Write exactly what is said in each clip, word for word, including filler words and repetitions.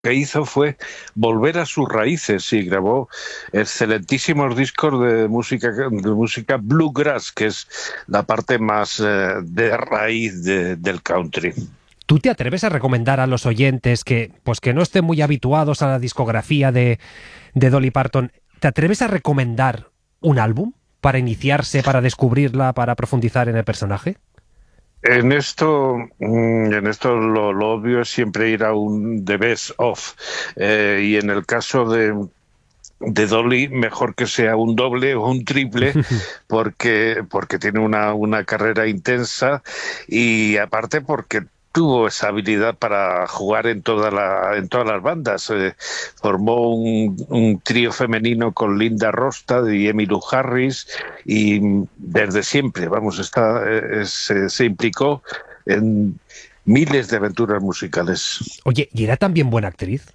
que hizo fue volver a sus raíces y grabó excelentísimos discos de música de música bluegrass, que es la parte más eh, de raíz de, del country. ¿Tú te atreves a recomendar a los oyentes que, pues que no estén muy habituados a la discografía de, de Dolly Parton, ¿te atreves a recomendar un álbum para iniciarse, para descubrirla, para profundizar en el personaje? En esto, en esto lo, lo obvio es siempre ir a un The Best Of, eh, y en el caso de, de Dolly, mejor que sea un doble o un triple, porque, porque tiene una, una carrera intensa y aparte porque tuvo esa habilidad para jugar en toda la, en todas las bandas. Eh, formó un, un trío femenino con Linda Ronstadt y Emmylou Harris y desde siempre, vamos, está, eh, se, se implicó en miles de aventuras musicales. Oye, ¿y era también buena actriz?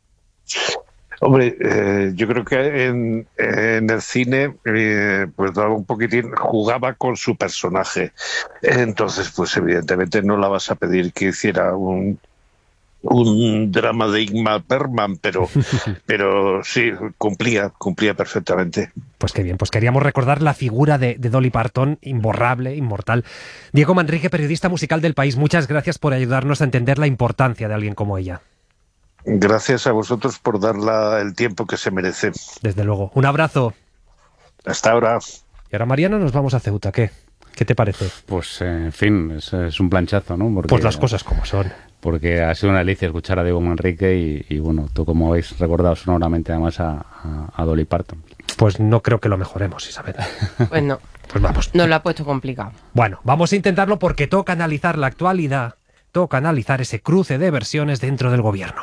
Hombre, eh, yo creo que en, en el cine eh, pues daba un poquitín, jugaba con su personaje. Entonces, pues evidentemente no la vas a pedir que hiciera un, un drama de Ingmar Bergman, pero, pero sí, cumplía, cumplía perfectamente. Pues qué bien, pues queríamos recordar la figura de, de Dolly Parton, imborrable, inmortal. Diego Manrique, periodista musical del País, muchas gracias por ayudarnos a entender la importancia de alguien como ella. Gracias a vosotros por darle el tiempo que se merece. Desde luego. Un abrazo. Hasta ahora. Y ahora, Mariano, nos vamos a Ceuta. ¿Qué? ¿Qué te parece? Pues, eh, en fin, es, es un planchazo, ¿no? Porque, pues las cosas como son. Porque ha sido una delicia escuchar a Diego Manrique y, y bueno, tú como habéis recordado sonoramente además a, a, a Dolly Parton. Pues no creo que lo mejoremos, Isabel. Pues no. Pues vamos. Nos lo ha puesto complicado. Bueno, vamos a intentarlo porque toca analizar la actualidad, toca analizar ese cruce de versiones dentro del gobierno.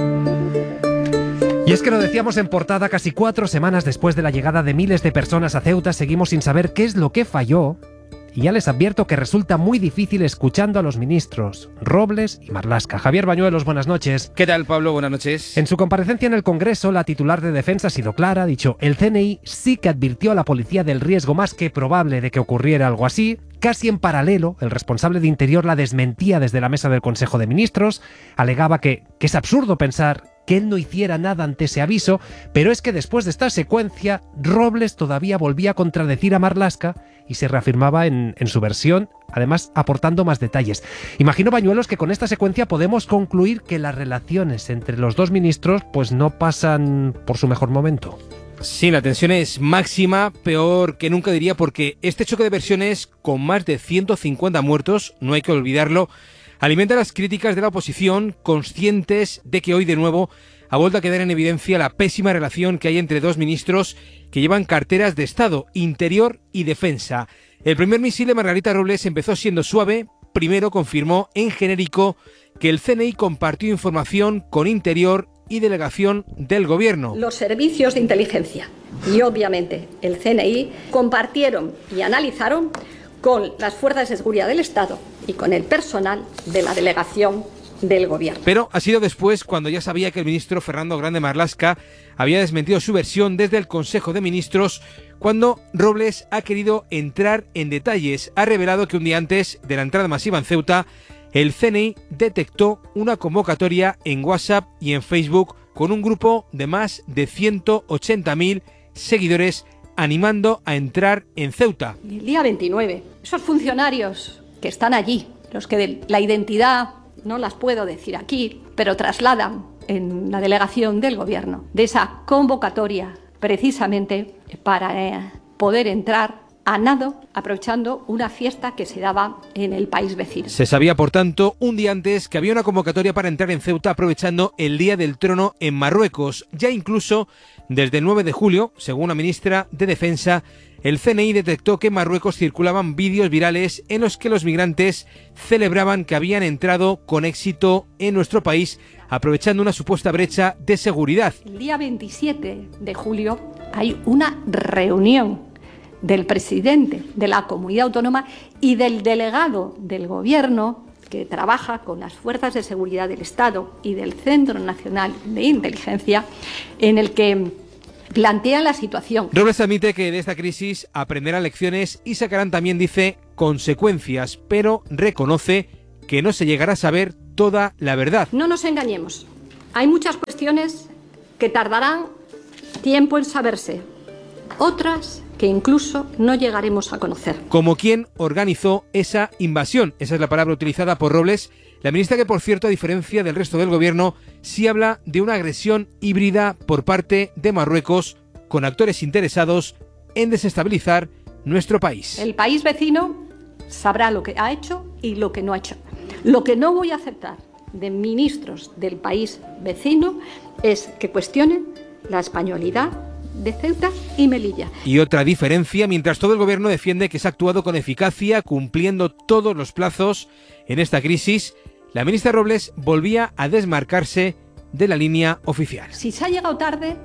Y es que lo decíamos en portada, casi cuatro semanas después de la llegada de miles de personas a Ceuta, seguimos sin saber qué es lo que falló. Y ya les advierto que resulta muy difícil escuchando a los ministros Robles y Marlaska. Javier Bañuelos, buenas noches. ¿Qué tal, Pablo? Buenas noches. En su comparecencia en el Congreso, la titular de Defensa ha sido clara, ha dicho: el C N I sí que advirtió a la policía del riesgo más que probable de que ocurriera algo así. Casi en paralelo, el responsable de Interior la desmentía desde la mesa del Consejo de Ministros, alegaba que, que es absurdo pensar que él no hiciera nada ante ese aviso, pero es que después de esta secuencia, Robles todavía volvía a contradecir a Marlaska y se reafirmaba en, en su versión, además aportando más detalles. Imagino, Bañuelos, que con esta secuencia podemos concluir que las relaciones entre los dos ministros pues no pasan por su mejor momento. Sí, la tensión es máxima, peor que nunca diría, porque este choque de versiones con más de ciento cincuenta muertos, no hay que olvidarlo, alimenta las críticas de la oposición, conscientes de que hoy de nuevo ha vuelto a quedar en evidencia la pésima relación que hay entre dos ministros que llevan carteras de Estado, Interior y Defensa. El primer misil de Margarita Robles empezó siendo suave. Primero confirmó en genérico que el C N I compartió información con Interior y delegación del Gobierno. Los servicios de inteligencia y obviamente el C N I compartieron y analizaron con las fuerzas de seguridad del Estado y con el personal de la delegación del Gobierno. Pero ha sido después, cuando ya sabía que el ministro Fernando Grande Marlaska había desmentido su versión desde el Consejo de Ministros, cuando Robles ha querido entrar en detalles. Ha revelado que un día antes de la entrada masiva en Ceuta, el C N I detectó una convocatoria en WhatsApp y en Facebook con un grupo de más de ciento ochenta mil seguidores animando a entrar en Ceuta. El día veintinueve, esos funcionarios que están allí, los que de la identidad no las puedo decir aquí, pero trasladan en la delegación del Gobierno de esa convocatoria precisamente para eh, poder entrar a nado, aprovechando una fiesta que se daba en el país vecino. Se sabía, por tanto, un día antes que había una convocatoria para entrar en Ceuta aprovechando el Día del Trono en Marruecos. Ya incluso desde el nueve de julio, según la ministra de Defensa, el C N I detectó que en Marruecos circulaban vídeos virales en los que los migrantes celebraban que habían entrado con éxito en nuestro país, aprovechando una supuesta brecha de seguridad. El día veintisiete de julio hay una reunión del presidente de la comunidad autónoma y del delegado del Gobierno que trabaja con las fuerzas de seguridad del Estado y del Centro Nacional de Inteligencia, en el que plantean la situación. Robles admite que de esta crisis aprenderán lecciones y sacarán también, dice, consecuencias, pero reconoce que no se llegará a saber toda la verdad. No nos engañemos. Hay muchas cuestiones que tardarán tiempo en saberse, otras que incluso no llegaremos a conocer. Como quién organizó esa invasión, esa es la palabra utilizada por Robles, la ministra que, por cierto, a diferencia del resto del gobierno, sí habla de una agresión híbrida por parte de Marruecos con actores interesados en desestabilizar nuestro país. El país vecino sabrá lo que ha hecho y lo que no ha hecho. Lo que no voy a aceptar de ministros del país vecino es que cuestionen la españolidad de Ceuta y Melilla. Y otra diferencia, mientras todo el gobierno defiende que se ha actuado con eficacia, cumpliendo todos los plazos en esta crisis, la ministra Robles volvía a desmarcarse de la línea oficial. Si se ha llegado tarde,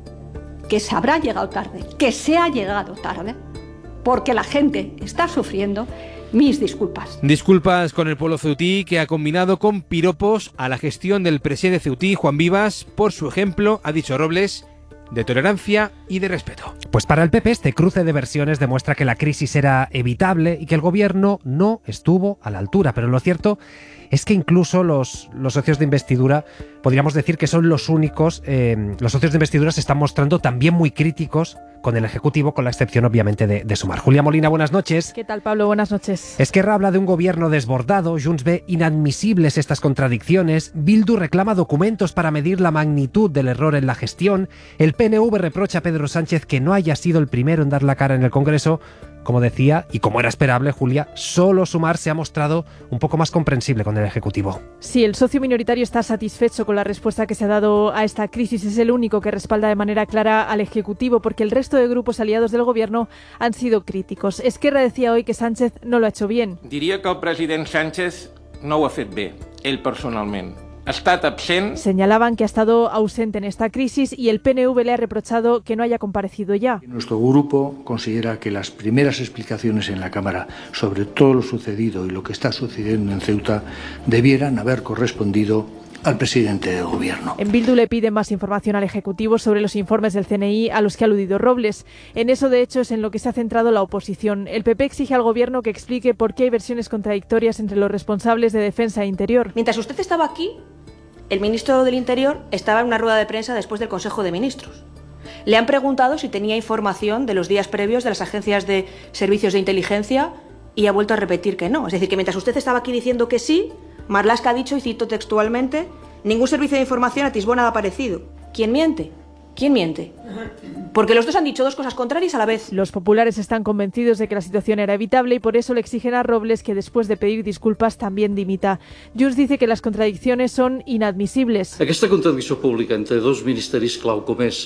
que se habrá llegado tarde, que se ha llegado tarde, porque la gente está sufriendo, mis disculpas. Disculpas con el pueblo ceutí, que ha combinado con piropos a la gestión del presidente ceutí, Juan Vivas, por su ejemplo, ha dicho Robles, de tolerancia y de respeto. Pues para el P P este cruce de versiones demuestra que la crisis era evitable y que el gobierno no estuvo a la altura, pero lo cierto es que incluso los, los socios de investidura, podríamos decir que son los únicos, eh, los socios de investidura se están mostrando también muy críticos con el Ejecutivo, con la excepción obviamente de, de Sumar. Julia Molina, buenas noches. ¿Qué tal, Pablo? Buenas noches. Esquerra habla de un gobierno desbordado, Junts ve inadmisibles estas contradicciones, Bildu reclama documentos para medir la magnitud del error en la gestión, el P N V reprocha a Pedro Sánchez que no haya sido el primero en dar la cara en el Congreso. Como decía, y como era esperable, Julia, solo Sumar se ha mostrado un poco más comprensible con el Ejecutivo. Sí, el socio minoritario está satisfecho con la respuesta que se ha dado a esta crisis. Es el único que respalda de manera clara al Ejecutivo, porque el resto de grupos aliados del Gobierno han sido críticos. Esquerra decía hoy que Sánchez no lo ha hecho bien. Diria que el president Sánchez no ho ha fet bé, ell personalment. Ha estat absent. Señalaban que ha estado ausente en esta crisis y el P N V le ha reprochado que no haya comparecido ya. Nuestro grupo considera que las primeras explicaciones en la Cámara sobre todo lo sucedido y lo que está sucediendo en Ceuta debieran haber correspondido al presidente del Gobierno. En Bildu le piden más información al Ejecutivo sobre los informes del C N I a los que ha aludido Robles. En eso, de hecho, es en lo que se ha centrado la oposición. El P P exige al Gobierno que explique por qué hay versiones contradictorias entre los responsables de Defensa e Interior. Mientras usted estaba aquí, el ministro del Interior estaba en una rueda de prensa después del Consejo de Ministros. Le han preguntado si tenía información de los días previos de las agencias de servicios de inteligencia y ha vuelto a repetir que no. Es decir, que mientras usted estaba aquí diciendo que sí, Marlaska ha dicho, y cito textualmente, ningún servicio de información atisbó nada parecido. ¿Quién miente? ¿Quién miente? Porque los dos han dicho dos cosas contrarias a la vez. Los populares están convencidos de que la situación era evitable y por eso le exigen a Robles que después de pedir disculpas también dimita. Junts dice que las contradicciones son inadmisibles. Aquesta contradicció pública entre dos ministeris clau com és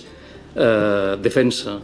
eh, Defensa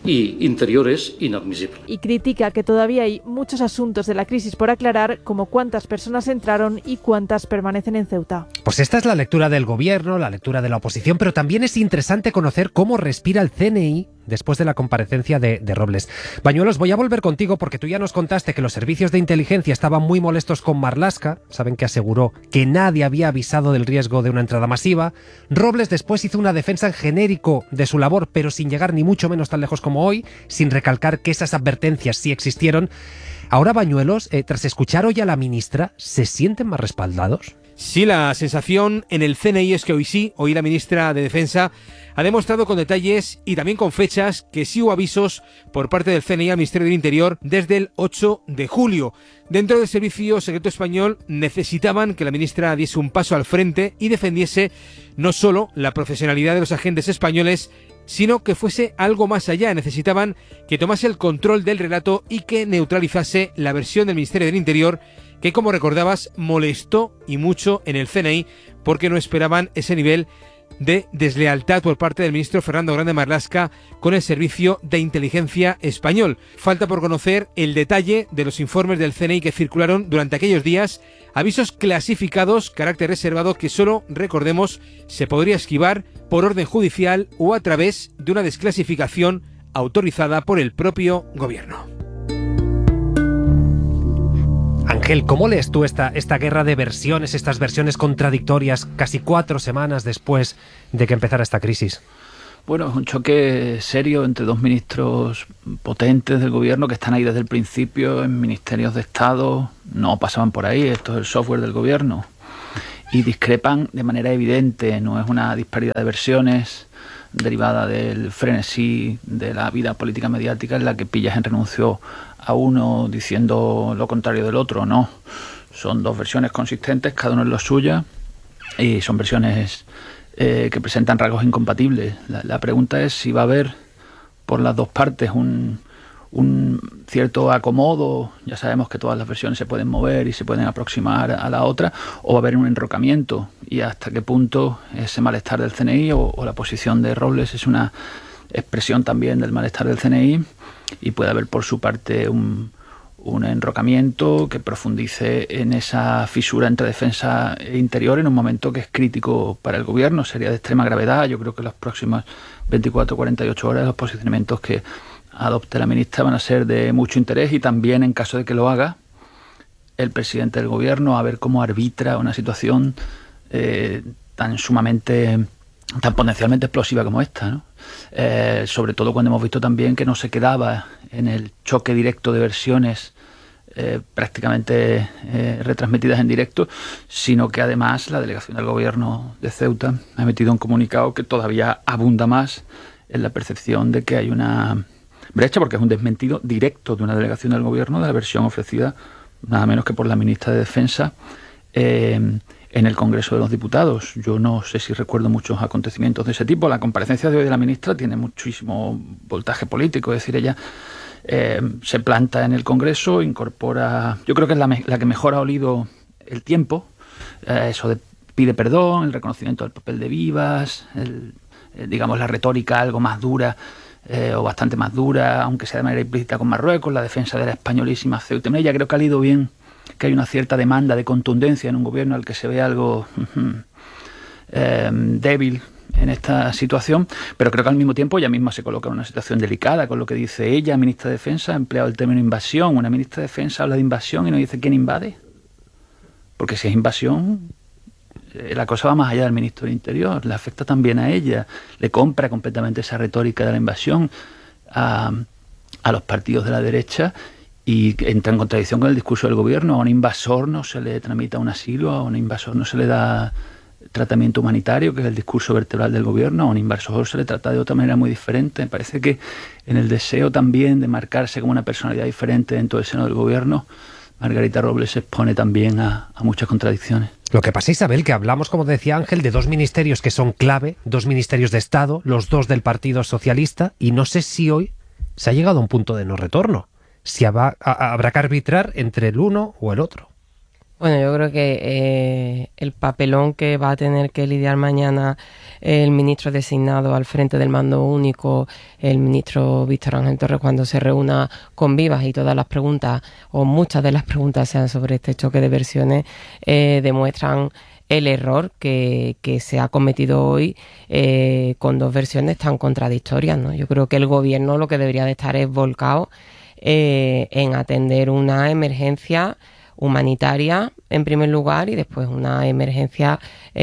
y Interior es inadmisible. Y critica que todavía hay muchos asuntos de la crisis por aclarar, como cuántas personas entraron y cuántas permanecen en Ceuta. Pues esta es la lectura del gobierno, la lectura de la oposición, pero también es interesante conocer cómo respira el C N I después de la comparecencia de, de Robles. Bañuelos, voy a volver contigo porque tú ya nos contaste que los servicios de inteligencia estaban muy molestos con Marlaska, saben que aseguró que nadie había avisado del riesgo de una entrada masiva. Robles después hizo una defensa en genérico de su labor, pero sin llegar ni mucho menos tan lejos como hoy, sin recalcar que esas advertencias sí existieron. Ahora, Bañuelos, eh, tras escuchar hoy a la ministra, ¿se sienten más respaldados? Sí, la sensación en el C N I es que hoy sí, hoy la ministra de Defensa ha demostrado con detalles y también con fechas que sí hubo avisos por parte del C N I al Ministerio del Interior desde el ocho de julio. Dentro del Servicio Secreto Español necesitaban que la ministra diese un paso al frente y defendiese no solo la profesionalidad de los agentes españoles, sino que fuese algo más allá. Necesitaban que tomase el control del relato y que neutralizase la versión del Ministerio del Interior, que, como recordabas, molestó y mucho en el C N I porque no esperaban ese nivel de deslealtad por parte del ministro Fernando Grande Marlaska con el Servicio de Inteligencia Español. Falta por conocer el detalle de los informes del C N I que circularon durante aquellos días, avisos clasificados, carácter reservado, que solo, recordemos, se podría esquivar por orden judicial o a través de una desclasificación autorizada por el propio gobierno. Ángel, ¿cómo lees tú esta, esta guerra de versiones, estas versiones contradictorias, casi cuatro semanas después de que empezara esta crisis? Bueno, es un choque serio entre dos ministros potentes del gobierno que están ahí desde el principio en ministerios de Estado, no pasaban por ahí, esto es el software del gobierno. y discrepan de manera evidente, no es una disparidad de versiones derivada del frenesí de la vida política mediática en la que Pillajen renunció a uno diciendo lo contrario del otro, no. Son dos versiones consistentes, cada uno en lo suya, y son versiones eh, que presentan rasgos incompatibles. La, la pregunta es si va a haber por las dos partes un, un cierto acomodo, ya sabemos que todas las versiones se pueden mover y se pueden aproximar a la otra, o va a haber un enrocamiento, y hasta qué punto ese malestar del C N I o, o la posición de Robles es una expresión también del malestar del C N I, y puede haber por su parte un, un enrocamiento que profundice en esa fisura entre defensa e interior en un momento que es crítico para el gobierno. Sería de extrema gravedad. Yo creo que las próximas veinticuatro a cuarenta y ocho horas los posicionamientos que adopte la ministra van a ser de mucho interés, y también, en caso de que lo haga, el presidente del gobierno a ver cómo arbitra una situación eh, tan sumamente, tan potencialmente explosiva como esta, ¿no? Eh, sobre todo cuando hemos visto también que no se quedaba en el choque directo de versiones eh, prácticamente eh, retransmitidas en directo, sino que además la delegación del gobierno de Ceuta ha emitido un comunicado que todavía abunda más en la percepción de que hay una brecha, porque es un desmentido directo de una delegación del gobierno de la versión ofrecida nada menos que por la ministra de Defensa eh, en el Congreso de los Diputados. Yo no sé si recuerdo muchos acontecimientos de ese tipo. La comparecencia de hoy de la ministra tiene muchísimo voltaje político, es decir, ella eh, se planta en el Congreso, incorpora, yo creo que es la, me, la que mejor ha olido el tiempo, eh, eso de pide perdón, el reconocimiento del papel de Vivas, el, eh, digamos la retórica algo más dura, Eh, o bastante más dura, aunque sea de manera implícita, con Marruecos, la defensa de la españolísima Ceuta y Melilla. Creo que ha ido bien que hay una cierta demanda de contundencia en un gobierno al que se ve algo uh, eh, débil en esta situación, pero creo que al mismo tiempo ella misma se coloca en una situación delicada con lo que dice ella. Ministra de Defensa ha empleado el término invasión. Una ministra de Defensa habla de invasión y no dice quién invade, porque si es invasión, la cosa va más allá del ministro del Interior, le afecta también a ella, le compra completamente esa retórica de la invasión a, a los partidos de la derecha, y entra en contradicción con el discurso del gobierno. A un invasor no se le tramita un asilo, a un invasor no se le da tratamiento humanitario, que es el discurso vertebral del gobierno, a un invasor se le trata de otra manera muy diferente. Me parece que en el deseo también de marcarse como una personalidad diferente dentro del seno del gobierno, Margarita Robles se expone también a, a muchas contradicciones. Lo que pasa, Isabel, que hablamos, como decía Ángel, de dos ministerios que son clave, dos ministerios de Estado, los dos del Partido Socialista, y no sé si hoy se ha llegado a un punto de no retorno, si habrá, habrá que arbitrar entre el uno o el otro. Bueno, yo creo que eh, el papelón que va a tener que lidiar mañana el ministro designado al frente del mando único, el ministro Víctor Ángel Torres, cuando se reúna con Vivas y todas las preguntas, o muchas de las preguntas sean sobre este choque de versiones, eh, demuestran el error que, que se ha cometido hoy eh, con dos versiones tan contradictorias, ¿no? Yo creo que el gobierno lo que debería de estar es volcado eh, en atender una emergencia humanitaria en primer lugar, y después una emergencia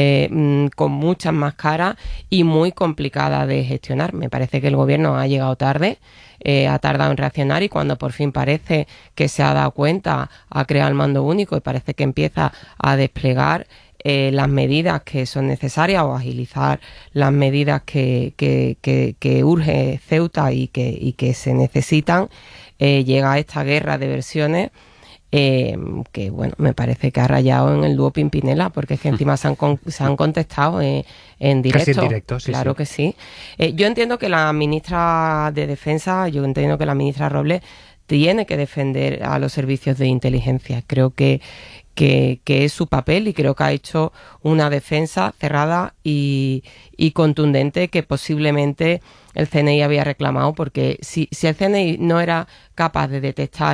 eh, con muchas más caras y muy complicada de gestionar. Me parece que el gobierno ha llegado tarde, eh, ha tardado en reaccionar, y cuando por fin parece que se ha dado cuenta, ha creado el mando único y parece que empieza a desplegar eh, las medidas que son necesarias o agilizar las medidas que, que, que, que urge Ceuta y que, y que se necesitan, eh, llega esta guerra de versiones Eh, que bueno, me parece que ha rayado en el dúo Pimpinela, porque es que encima se han, con, se han contestado en, en directo. Casi en directo, sí, claro sí. que sí. Eh, yo entiendo que la ministra de Defensa, yo entiendo que la ministra Robles tiene que defender a los servicios de inteligencia. Creo que, que, que es su papel, y creo que ha hecho una defensa cerrada y, y contundente que posiblemente el C N I había reclamado, porque si, si el C N I no era capaz de detectar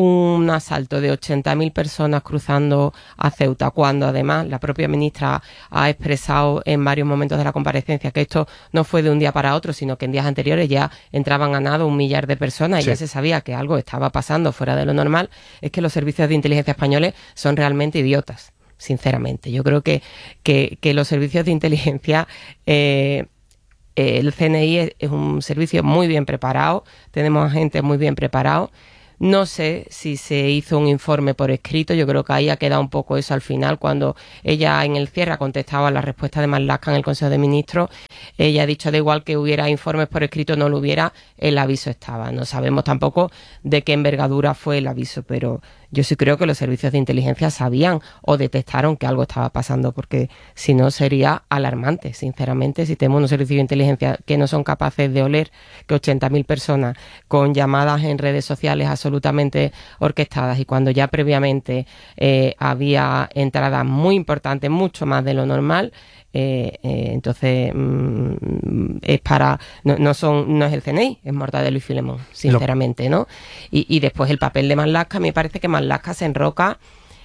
un asalto de ochenta mil personas cruzando a Ceuta, cuando además la propia ministra ha expresado en varios momentos de la comparecencia que esto no fue de un día para otro, sino que en días anteriores ya entraban a nado un millar de personas, sí, y ya se sabía que algo estaba pasando fuera de lo normal. Es que los servicios de inteligencia españoles son realmente idiotas, sinceramente. Yo creo que, que, que los servicios de inteligencia... Eh, el C N I es, es un servicio muy bien preparado, tenemos agentes muy bien preparados, No sé si se hizo un informe por escrito, yo creo que ahí ha quedado un poco eso al final, cuando ella en el cierre ha contestado a la respuesta de Marlaska en el Consejo de Ministros, ella ha dicho da igual que hubiera informes por escrito, no lo hubiera, el aviso estaba. No sabemos tampoco de qué envergadura fue el aviso, pero yo sí creo que los servicios de inteligencia sabían o detectaron que algo estaba pasando, porque si no sería alarmante, sinceramente, si tenemos unos servicios de inteligencia que no son capaces de oler que ochenta mil personas con llamadas en redes sociales absolutamente orquestadas y cuando ya previamente eh, había entradas muy importantes, mucho más de lo normal, eh, eh, entonces mmm, es para no, no son no es el C N I, es Mortadelo y Filemón, sinceramente, ¿no? Y, y después el papel de Marlaska, me parece que Marlaska se enroca,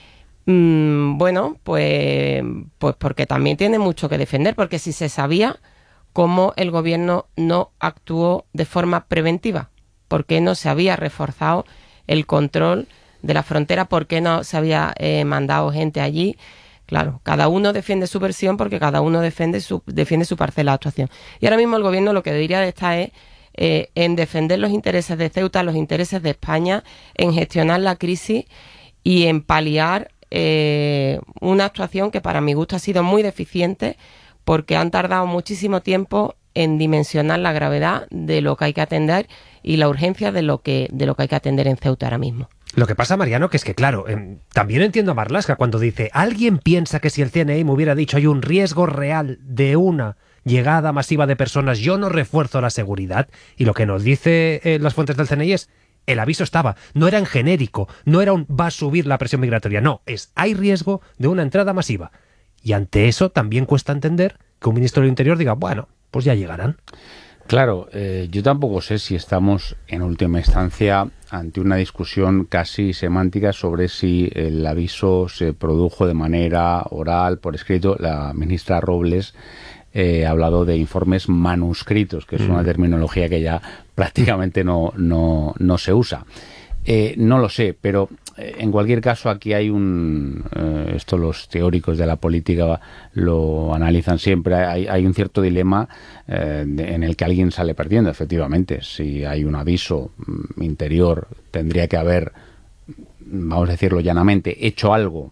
mmm, bueno, pues, pues porque también tiene mucho que defender, porque si se sabía cómo el gobierno no actuó de forma preventiva, por qué no se había reforzado el control de la frontera, por qué no se había eh, mandado gente allí. Claro, cada uno defiende su versión porque cada uno defiende su, defiende su parcela de actuación. Y ahora mismo el gobierno lo que debería estar es eh, en defender los intereses de Ceuta, los intereses de España, en gestionar la crisis y en paliar eh, una actuación que para mi gusto ha sido muy deficiente, porque han tardado muchísimo tiempo en dimensionar la gravedad de lo que hay que atender y la urgencia de lo que, de lo que hay que atender en Ceuta ahora mismo. Lo que pasa, Mariano, que es que, claro, eh, también entiendo a Marlaska cuando dice, ¿alguien piensa que si el C N I me hubiera dicho hay un riesgo real de una llegada masiva de personas, yo no refuerzo la seguridad? Y lo que nos dice eh, las fuentes del C N I es, el aviso estaba, no era en genérico, no era un va a subir la presión migratoria, no, es hay riesgo de una entrada masiva. Y ante eso también cuesta entender que un ministro del Interior diga, bueno, pues ya llegarán. Claro, eh, yo tampoco sé si estamos en última instancia ante una discusión casi semántica sobre si el aviso se produjo de manera oral, por escrito. La ministra Robles eh, ha hablado de informes manuscritos, que es una terminología que ya prácticamente no, no, no se usa. Eh, no lo sé, pero eh, en cualquier caso aquí hay un... Eh, esto los teóricos de la política lo analizan siempre. Hay, hay un cierto dilema eh, de, en el que alguien sale perdiendo, efectivamente. Si hay un aviso mm, interior, tendría que haber, vamos a decirlo llanamente, hecho algo.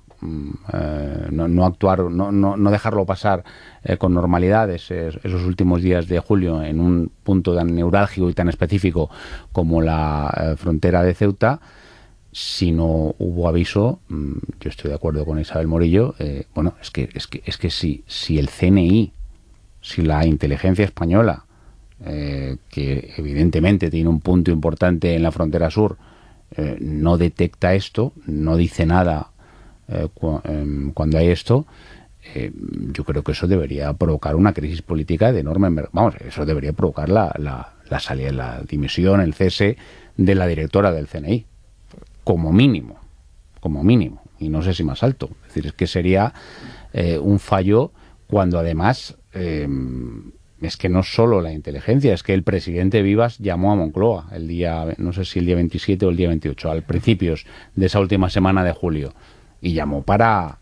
Eh, no, no actuar, no, no, no dejarlo pasar eh, con normalidad esos, esos últimos días de julio en un punto tan neurálgico y tan específico como la eh, frontera de Ceuta. Si no hubo aviso, mmm, yo estoy de acuerdo con Isabel Morillo. Eh, bueno, es que es que es que si si el C N I, si la inteligencia española, eh, que evidentemente tiene un punto importante en la frontera sur, eh, no detecta esto, no dice nada Eh, cu eh, cuando hay esto, eh, yo creo que eso debería provocar una crisis política de enorme... Vamos, eso debería provocar la, la, la salida, la dimisión, el cese de la directora del C N I. Como mínimo. Como mínimo. Y no sé si más alto. Es decir, es que sería eh, un fallo cuando además... Eh, es que no solo la inteligencia, es que el presidente Vivas llamó a Moncloa el día, no sé si el día veintisiete o el día veintiocho, al principios de esa última semana de julio. Y llamó para,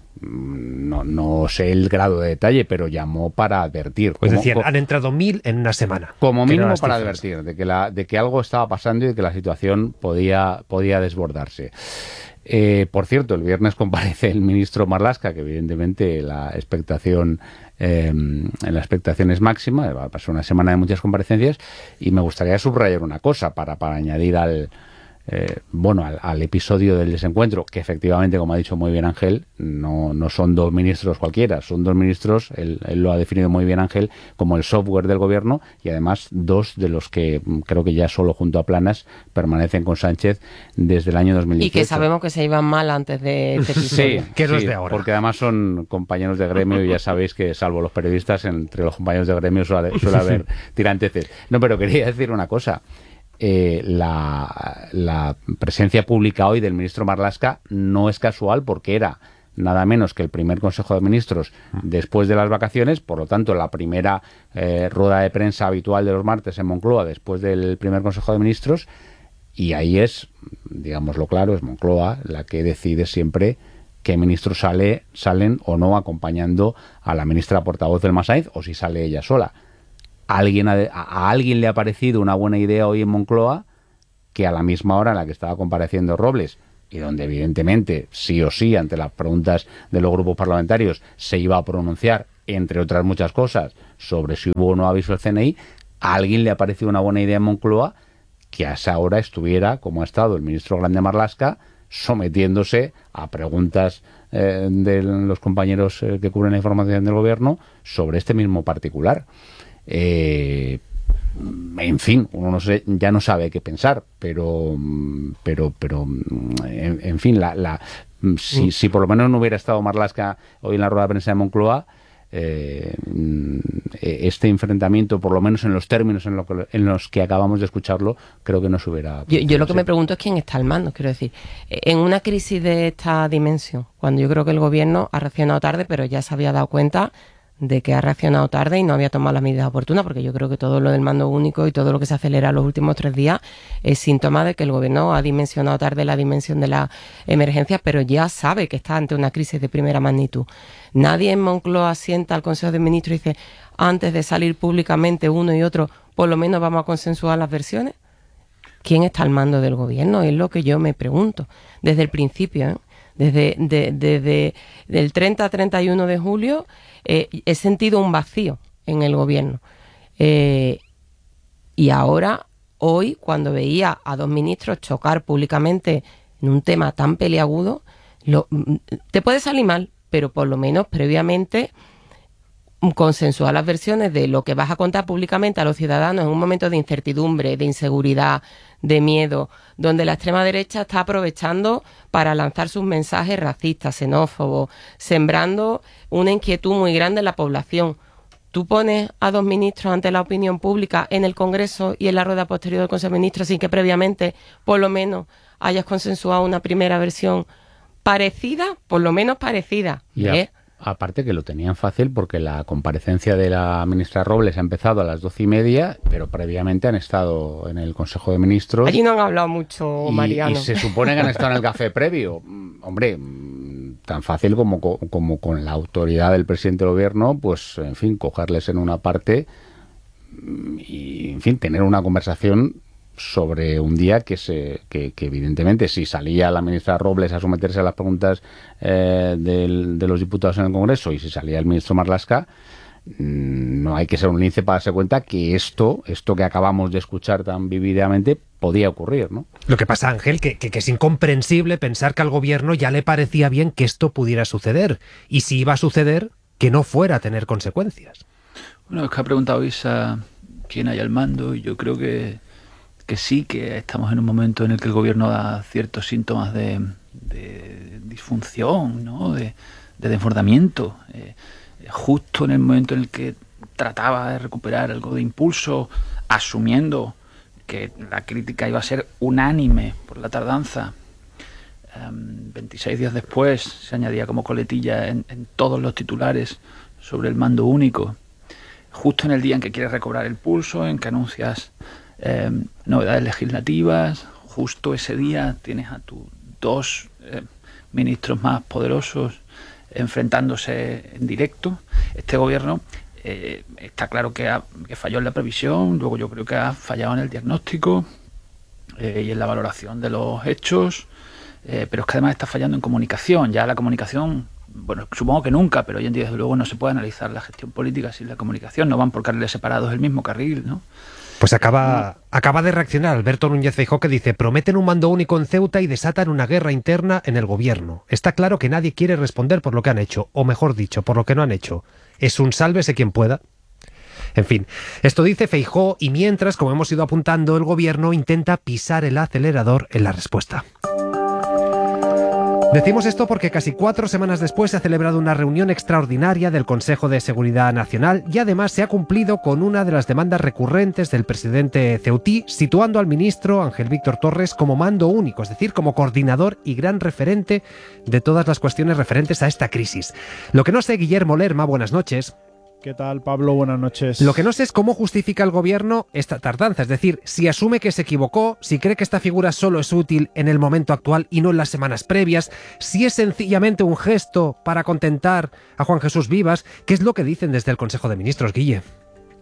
no, no sé el grado de detalle, pero llamó para advertir. Pues decían, han entrado mil en una semana. Como mínimo para advertir de que, la, de que algo estaba pasando y de que la situación podía, podía desbordarse. Eh, por cierto, el viernes comparece el ministro Marlaska, que evidentemente la expectación, eh, la expectación es máxima. Va a pasar una semana de muchas comparecencias y me gustaría subrayar una cosa para, para añadir al... Eh, bueno, al, al episodio del desencuentro, que efectivamente, como ha dicho muy bien Ángel, no, no son dos ministros cualquiera, son dos ministros, él, él lo ha definido muy bien Ángel, como el software del gobierno, y además dos de los que creo que ya solo junto a Planas permanecen con Sánchez desde el año dos mil dieciocho. Y que sabemos que se iban mal antes de este episodio. Sí, que no es de ahora. Porque además son compañeros de gremio y ya sabéis que, salvo los periodistas, entre los compañeros de gremio suele, suele haber tiranteces. No, pero quería decir una cosa. Eh, la, la presencia pública hoy del ministro Marlaska no es casual, porque era nada menos que el primer Consejo de Ministros después de las vacaciones, por lo tanto la primera eh, rueda de prensa habitual de los martes en Moncloa después del primer Consejo de Ministros, y ahí es, digámoslo claro, es Moncloa la que decide siempre qué ministros sale, salen o no acompañando a la ministra portavoz del Masaiz, o si sale ella sola. A alguien, a, a alguien le ha parecido una buena idea hoy en Moncloa que a la misma hora en la que estaba compareciendo Robles, y donde evidentemente, sí o sí, ante las preguntas de los grupos parlamentarios, se iba a pronunciar, entre otras muchas cosas, sobre si hubo o no aviso del C N I, a alguien le ha parecido una buena idea en Moncloa que a esa hora estuviera, como ha estado el ministro Grande Marlaska, sometiéndose a preguntas eh, de los compañeros eh, que cubren la información del gobierno sobre este mismo particular. Eh, en fin, uno no sé, ya no sabe qué pensar, pero pero pero en, en fin, la, la si, si por lo menos no hubiera estado Marlaska hoy en la rueda de prensa de Moncloa, eh, este enfrentamiento, por lo menos en los términos en, lo que, en los que acabamos de escucharlo, creo que no se hubiera... Yo, yo lo que me pregunto es quién está al mando, quiero decir, en una crisis de esta dimensión, cuando yo creo que el gobierno ha reaccionado tarde, pero ya se había dado cuenta de que ha reaccionado tarde y no había tomado las medidas oportunas, porque yo creo que todo lo del mando único y todo lo que se acelera los últimos tres días es síntoma de que el gobierno ha dimensionado tarde la dimensión de la emergencia, pero ya sabe que está ante una crisis de primera magnitud. Nadie en Moncloa sienta al Consejo de Ministros y dice, antes de salir públicamente uno y otro, por lo menos vamos a consensuar las versiones. ¿Quién está al mando del gobierno? Es lo que yo me pregunto desde el principio, ¿eh? Desde, de, desde el treinta a treinta y uno de julio eh, he sentido un vacío en el gobierno. Eh, y ahora, hoy, cuando veía a dos ministros chocar públicamente en un tema tan peliagudo, lo, te puede salir mal, pero por lo menos previamente consensuar las versiones de lo que vas a contar públicamente a los ciudadanos en un momento de incertidumbre, de inseguridad, de miedo, donde la extrema derecha está aprovechando para lanzar sus mensajes racistas, xenófobos, sembrando una inquietud muy grande en la población. Tú pones a dos ministros ante la opinión pública en el Congreso y en la rueda posterior del Consejo de Ministros sin que previamente, por lo menos, hayas consensuado una primera versión parecida, por lo menos parecida. Ya. ¿eh? Aparte que lo tenían fácil porque la comparecencia de la ministra Robles ha empezado a las doce y media, pero previamente han estado en el Consejo de Ministros. Allí no han hablado mucho, y, Mariano. Y se supone que han estado en el café previo. Hombre, tan fácil como, como con la autoridad del presidente del gobierno, pues, en fin, cogerles en una parte y, en fin, tener una conversación sobre un día que se que, que evidentemente si salía la ministra Robles a someterse a las preguntas eh, del, de los diputados en el Congreso y si salía el ministro Marlaska, no hay que ser un lince para darse cuenta que esto esto que acabamos de escuchar tan vividamente podía ocurrir, ¿no? Lo que pasa, Ángel, que, que, que es incomprensible pensar que al gobierno ya le parecía bien que esto pudiera suceder, y si iba a suceder, que no fuera a tener consecuencias. Bueno, es que ha preguntado Isa quién hay al mando, y yo creo que que sí, que estamos en un momento en el que el gobierno da ciertos síntomas de, de disfunción, ¿no? de, de desbordamiento. Eh, justo en el momento en el que trataba de recuperar algo de impulso, asumiendo que la crítica iba a ser unánime por la tardanza. Um, veintiséis días después se añadía como coletilla en, en todos los titulares sobre el mando único. Justo en el día en que quieres recobrar el pulso, en que anuncias Eh, novedades legislativas, justo ese día tienes a tus dos eh, ministros más poderosos enfrentándose en directo. Este gobierno eh, está claro que, ha, que falló en la previsión, luego yo creo que ha fallado en el diagnóstico eh, y en la valoración de los hechos, eh, pero es que además está fallando en comunicación. Ya la comunicación, bueno, supongo que nunca, pero hoy en día desde luego no se puede analizar la gestión política sin la comunicación, no van por carriles separados el mismo carril, ¿no? Pues acaba, acaba de reaccionar Alberto Núñez Feijóo, que dice: prometen un mando único en Ceuta y desatan una guerra interna en el gobierno. Está claro que nadie quiere responder por lo que han hecho, o mejor dicho, por lo que no han hecho. Es un sálvese quien pueda. En fin, esto dice Feijóo, y mientras, como hemos ido apuntando, el gobierno intenta pisar el acelerador en la respuesta. Decimos esto porque casi cuatro semanas después se ha celebrado una reunión extraordinaria del Consejo de Seguridad Nacional y además se ha cumplido con una de las demandas recurrentes del presidente ceutí, situando al ministro Ángel Víctor Torres como mando único, es decir, como coordinador y gran referente de todas las cuestiones referentes a esta crisis. Lo que no sé, Guillermo Lerma, buenas noches. ¿Qué tal, Pablo? Buenas noches. Lo que no sé es cómo justifica el gobierno esta tardanza, es decir, si asume que se equivocó, si cree que esta figura solo es útil en el momento actual y no en las semanas previas, si es sencillamente un gesto para contentar a Juan Jesús Vivas. ¿Qué es lo que dicen desde el Consejo de Ministros, Guille?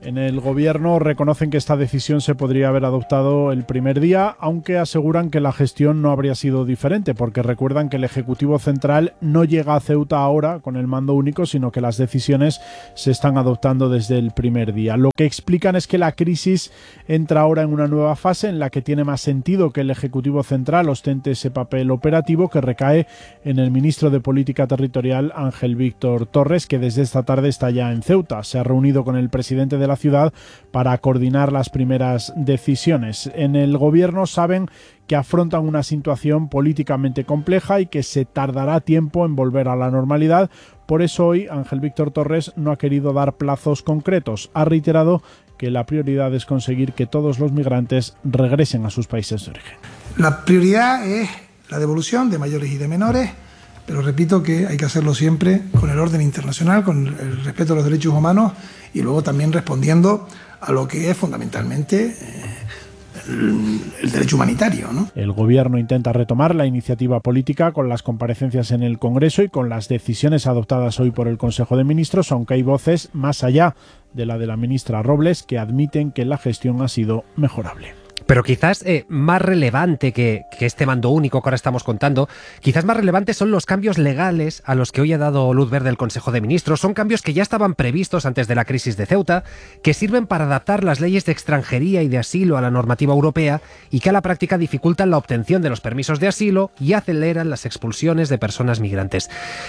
En el gobierno reconocen que esta decisión se podría haber adoptado el primer día, aunque aseguran que la gestión no habría sido diferente, porque recuerdan que el Ejecutivo Central no llega a Ceuta ahora con el mando único, sino que las decisiones se están adoptando desde el primer día. Lo que explican es que la crisis entra ahora en una nueva fase en la que tiene más sentido que el Ejecutivo Central ostente ese papel operativo que recae en el ministro de Política Territorial, Ángel Víctor Torres, que desde esta tarde está ya en Ceuta. Se ha reunido con el presidente de la ciudad para coordinar las primeras decisiones. En el gobierno saben que afrontan una situación políticamente compleja y que se tardará tiempo en volver a la normalidad. Por eso hoy Ángel Víctor Torres no ha querido dar plazos concretos. Ha reiterado que la prioridad es conseguir que todos los migrantes regresen a sus países de origen. La prioridad es la devolución de mayores y de menores, pero repito que hay que hacerlo siempre con el orden internacional, con el respeto a los derechos humanos y luego también respondiendo a lo que es fundamentalmente eh, el, el derecho humanitario, ¿no? El gobierno intenta retomar la iniciativa política con las comparecencias en el Congreso y con las decisiones adoptadas hoy por el Consejo de Ministros, aunque hay voces más allá de la de la ministra Robles que admiten que la gestión ha sido mejorable. Pero quizás eh, más relevante que, que este mando único que ahora estamos contando, quizás más relevantes son los cambios legales a los que hoy ha dado luz verde el Consejo de Ministros. Son cambios que ya estaban previstos antes de la crisis de Ceuta, que sirven para adaptar las leyes de extranjería y de asilo a la normativa europea y que a la práctica dificultan la obtención de los permisos de asilo y aceleran las expulsiones de personas migrantes.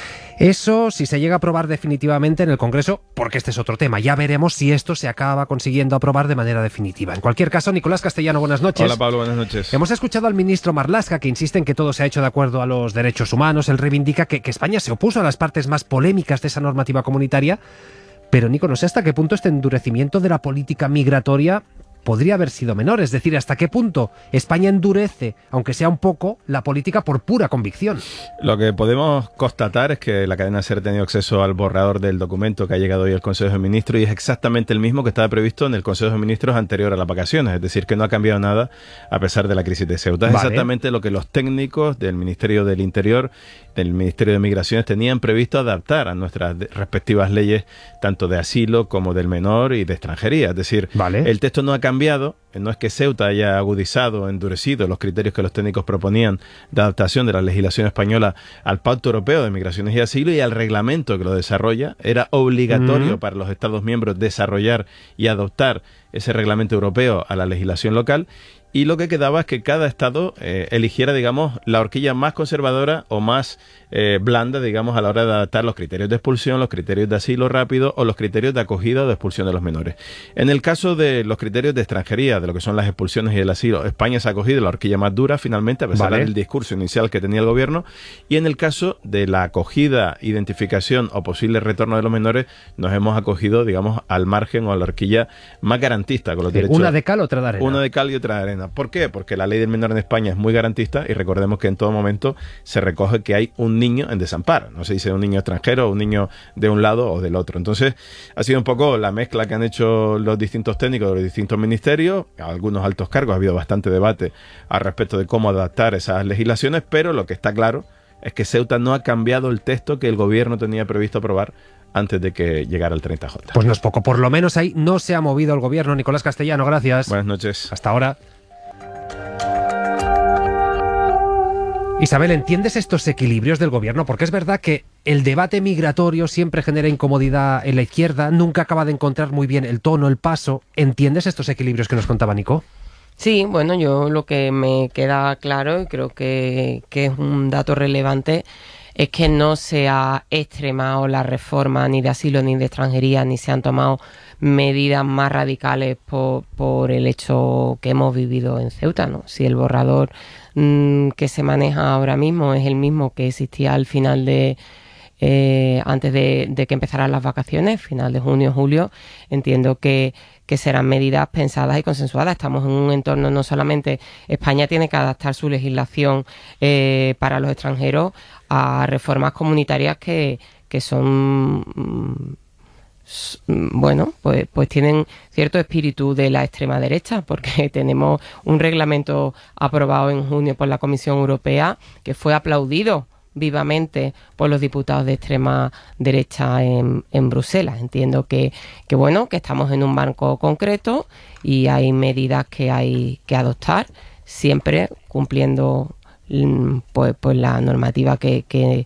Eso si se llega a aprobar definitivamente en el Congreso, porque este es otro tema. Ya veremos si esto se acaba consiguiendo aprobar de manera definitiva. En cualquier caso, Nicolás Castellano, buenas noches. Hola Pablo, buenas noches. Hemos escuchado al ministro Marlaska, que insiste en que todo se ha hecho de acuerdo a los derechos humanos. Él reivindica que, que España se opuso a las partes más polémicas de esa normativa comunitaria. Pero, Nico, no sé hasta qué punto este endurecimiento de la política migratoria podría haber sido menor, es decir, hasta qué punto España endurece, aunque sea un poco, la política por pura convicción. Lo que podemos constatar es que la cadena SER ha tenido acceso al borrador del documento que ha llegado hoy al Consejo de Ministros y es exactamente el mismo que estaba previsto en el Consejo de Ministros anterior a las vacaciones, es decir, que no ha cambiado nada a pesar de la crisis de Ceuta. Es vale. exactamente lo que los técnicos del Ministerio del Interior, del Ministerio de Migraciones tenían previsto adaptar a nuestras respectivas leyes, tanto de asilo como del menor y de extranjería. Es decir, vale. el texto no ha cambiado cambiado, no es que Ceuta haya agudizado, endurecido los criterios que los técnicos proponían de adaptación de la legislación española al Pacto Europeo de Migraciones y Asilo y al reglamento que lo desarrolla. Era obligatorio mm. para los Estados miembros desarrollar y adoptar ese reglamento europeo a la legislación local. Y lo que quedaba es que cada estado eh, eligiera, digamos, la horquilla más conservadora o más eh, blanda, digamos, a la hora de adaptar los criterios de expulsión, los criterios de asilo rápido o los criterios de acogida o de expulsión de los menores. En el caso de los criterios de extranjería, de lo que son las expulsiones y el asilo, España se ha acogido la horquilla más dura, finalmente, a pesar vale. del discurso inicial que tenía el gobierno. Y en el caso de la acogida, identificación o posible retorno de los menores, nos hemos acogido, digamos, al margen o a la horquilla más garantista. Con los derechos, una de cal, otra de arena. Una de cal y otra de arena. ¿Por qué? Porque la ley del menor en España es muy garantista y recordemos que en todo momento se recoge que hay un niño en desamparo. No se dice un niño extranjero o un niño de un lado o del otro. Entonces, ha sido un poco la mezcla que han hecho los distintos técnicos de los distintos ministerios. Algunos altos cargos, ha habido bastante debate al respecto de cómo adaptar esas legislaciones, pero lo que está claro es que Ceuta no ha cambiado el texto que el gobierno tenía previsto aprobar antes de que llegara el treinta J. Pues no es poco. Por lo menos ahí no se ha movido el gobierno. Nicolás Castellano, gracias. Buenas noches. Hasta ahora. Isabel, ¿entiendes estos equilibrios del gobierno? Porque es verdad que el debate migratorio siempre genera incomodidad en la izquierda, nunca acaba de encontrar muy bien el tono, el paso. ¿Entiendes estos equilibrios que nos contaba Nico? Sí, bueno, yo lo que me queda claro y creo que, que es un dato relevante es que no se ha extremado la reforma ni de asilo ni de extranjería, ni se han tomado medidas más radicales por, por el hecho que hemos vivido en Ceuta, ¿no? Si el borrador mmm, que se maneja ahora mismo es el mismo que existía al final de eh, antes de, de que empezaran las vacaciones, final de junio, julio, entiendo que, que serán medidas pensadas y consensuadas. Estamos en un entorno, no solamente España tiene que adaptar su legislación eh, para los extranjeros a reformas comunitarias que, que son... Mmm, bueno, pues, pues tienen cierto espíritu de la extrema derecha, porque tenemos un reglamento aprobado en junio por la Comisión Europea que fue aplaudido vivamente por los diputados de extrema derecha en, en Bruselas. Entiendo que, que bueno, que estamos en un marco concreto y hay medidas que hay que adoptar, siempre cumpliendo pues, pues la normativa que, que,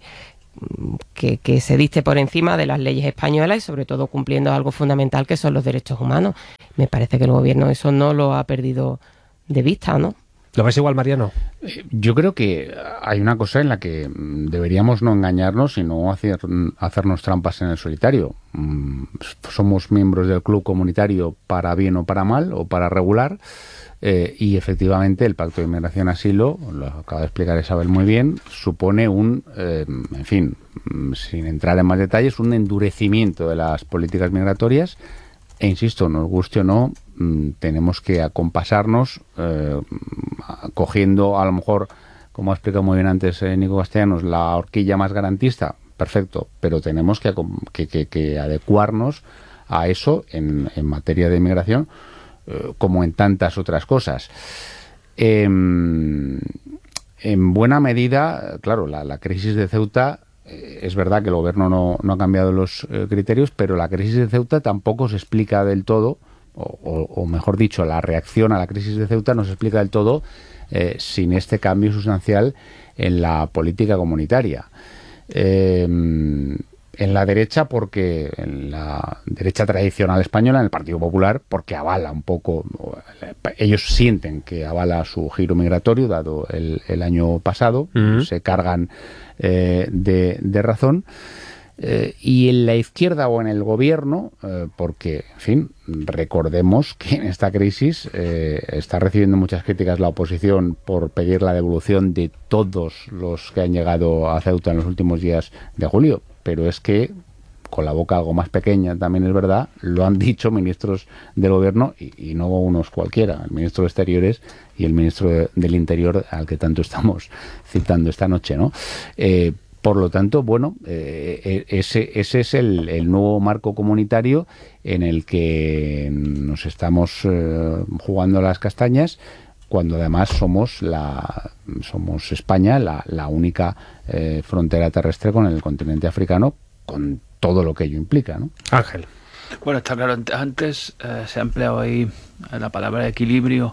que, que se dicte por encima de las leyes españolas y sobre todo cumpliendo algo fundamental que son los derechos humanos. Me parece que el gobierno eso no lo ha perdido de vista, ¿no? ¿Lo ves igual, Mariano? Yo creo que hay una cosa en la que deberíamos no engañarnos y no hacer, hacernos trampas en el solitario. Somos miembros del club comunitario para bien o para mal o para regular, eh, y efectivamente el Pacto de Inmigración y Asilo, lo acaba de explicar Isabel muy bien, supone un, eh, en fin, sin entrar en más detalles, un endurecimiento de las políticas migratorias. E insisto, nos guste o no, mmm, tenemos que acompasarnos, eh, cogiendo a lo mejor, como ha explicado muy bien antes eh, Nico Castellanos, la horquilla más garantista, perfecto, pero tenemos que, que, que, que adecuarnos a eso en, en materia de inmigración, eh, como en tantas otras cosas. Eh, en buena medida, claro, la, la crisis de Ceuta... Es verdad que el gobierno no, no ha cambiado los eh, criterios, pero la crisis de Ceuta tampoco se explica del todo, o, o, o mejor dicho, la reacción a la crisis de Ceuta no se explica del todo eh, sin este cambio sustancial en la política comunitaria. Eh, en la derecha, porque en la derecha tradicional española, en el Partido Popular, porque avala un poco, ellos sienten que avala su giro migratorio, dado el, el año pasado, uh-huh. se cargan eh, de, de razón, eh, y en la izquierda o en el gobierno, eh, porque, en fin, recordemos que en esta crisis eh, está recibiendo muchas críticas la oposición por pedir la devolución de todos los que han llegado a Ceuta en los últimos días de julio. Pero es que, con la boca algo más pequeña, también es verdad, lo han dicho ministros del gobierno, y, y no unos cualquiera, el ministro de Exteriores y el ministro de, del Interior, al que tanto estamos citando esta noche, ¿no? Eh, por lo tanto, bueno, eh, ese, ese es el, el nuevo marco comunitario en el que nos estamos eh, jugando las castañas, cuando además somos la somos España la, la única eh, frontera terrestre con el continente africano, con todo lo que ello implica, ¿no? Ángel. Bueno, está claro, antes eh, se ha empleado ahí la palabra equilibrio.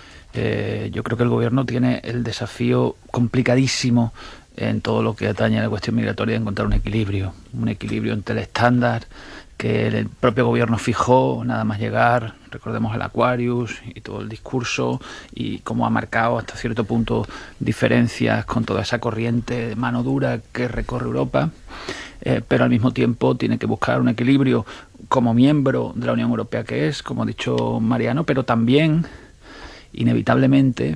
Eh, yo creo que el gobierno tiene el desafío complicadísimo en todo lo que atañe a la cuestión migratoria, de encontrar un equilibrio, un equilibrio entre el estándar que el propio gobierno fijó nada más llegar, recordemos el Aquarius y todo el discurso, y cómo ha marcado hasta cierto punto diferencias con toda esa corriente de mano dura que recorre Europa, eh, pero al mismo tiempo tiene que buscar un equilibrio como miembro de la Unión Europea que es, como ha dicho Mariano, pero también, inevitablemente,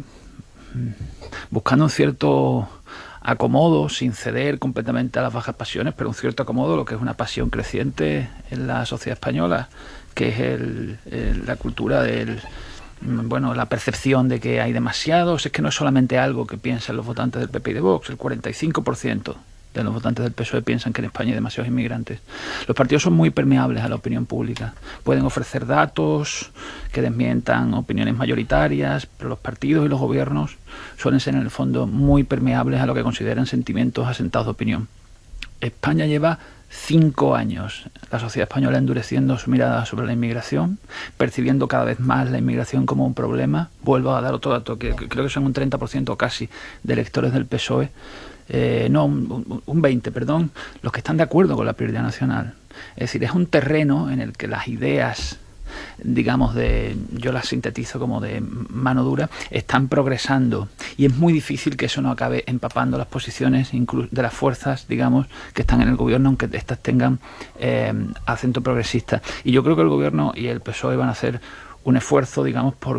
buscando un cierto acomodo, sin ceder completamente a las bajas pasiones, pero un cierto acomodo, lo que es una pasión creciente en la sociedad española, que es el, el, la cultura del, bueno, la percepción de que hay demasiados. Es que no es solamente algo que piensan los votantes del P P y de Vox, el cuarenta y cinco por ciento de los votantes del P S O E piensan que en España hay demasiados inmigrantes. Los partidos son muy permeables a la opinión pública. Pueden ofrecer datos que desmientan opiniones mayoritarias, pero los partidos y los gobiernos suelen ser en el fondo muy permeables a lo que consideran sentimientos asentados de opinión. España lleva cinco años, la sociedad española endureciendo su mirada sobre la inmigración, percibiendo cada vez más la inmigración como un problema. Vuelvo a dar otro dato, que creo que son un treinta por ciento casi de electores del P S O E, Eh, no, un, un veinte, perdón, los que están de acuerdo con la prioridad nacional. Es decir, es un terreno en el que las ideas, digamos, de, yo las sintetizo como de mano dura, están progresando, y es muy difícil que eso no acabe empapando las posiciones de las fuerzas, digamos, que están en el gobierno, aunque estas tengan eh, acento progresista. Y yo creo que el gobierno y el P S O E van a hacer un esfuerzo, digamos, por,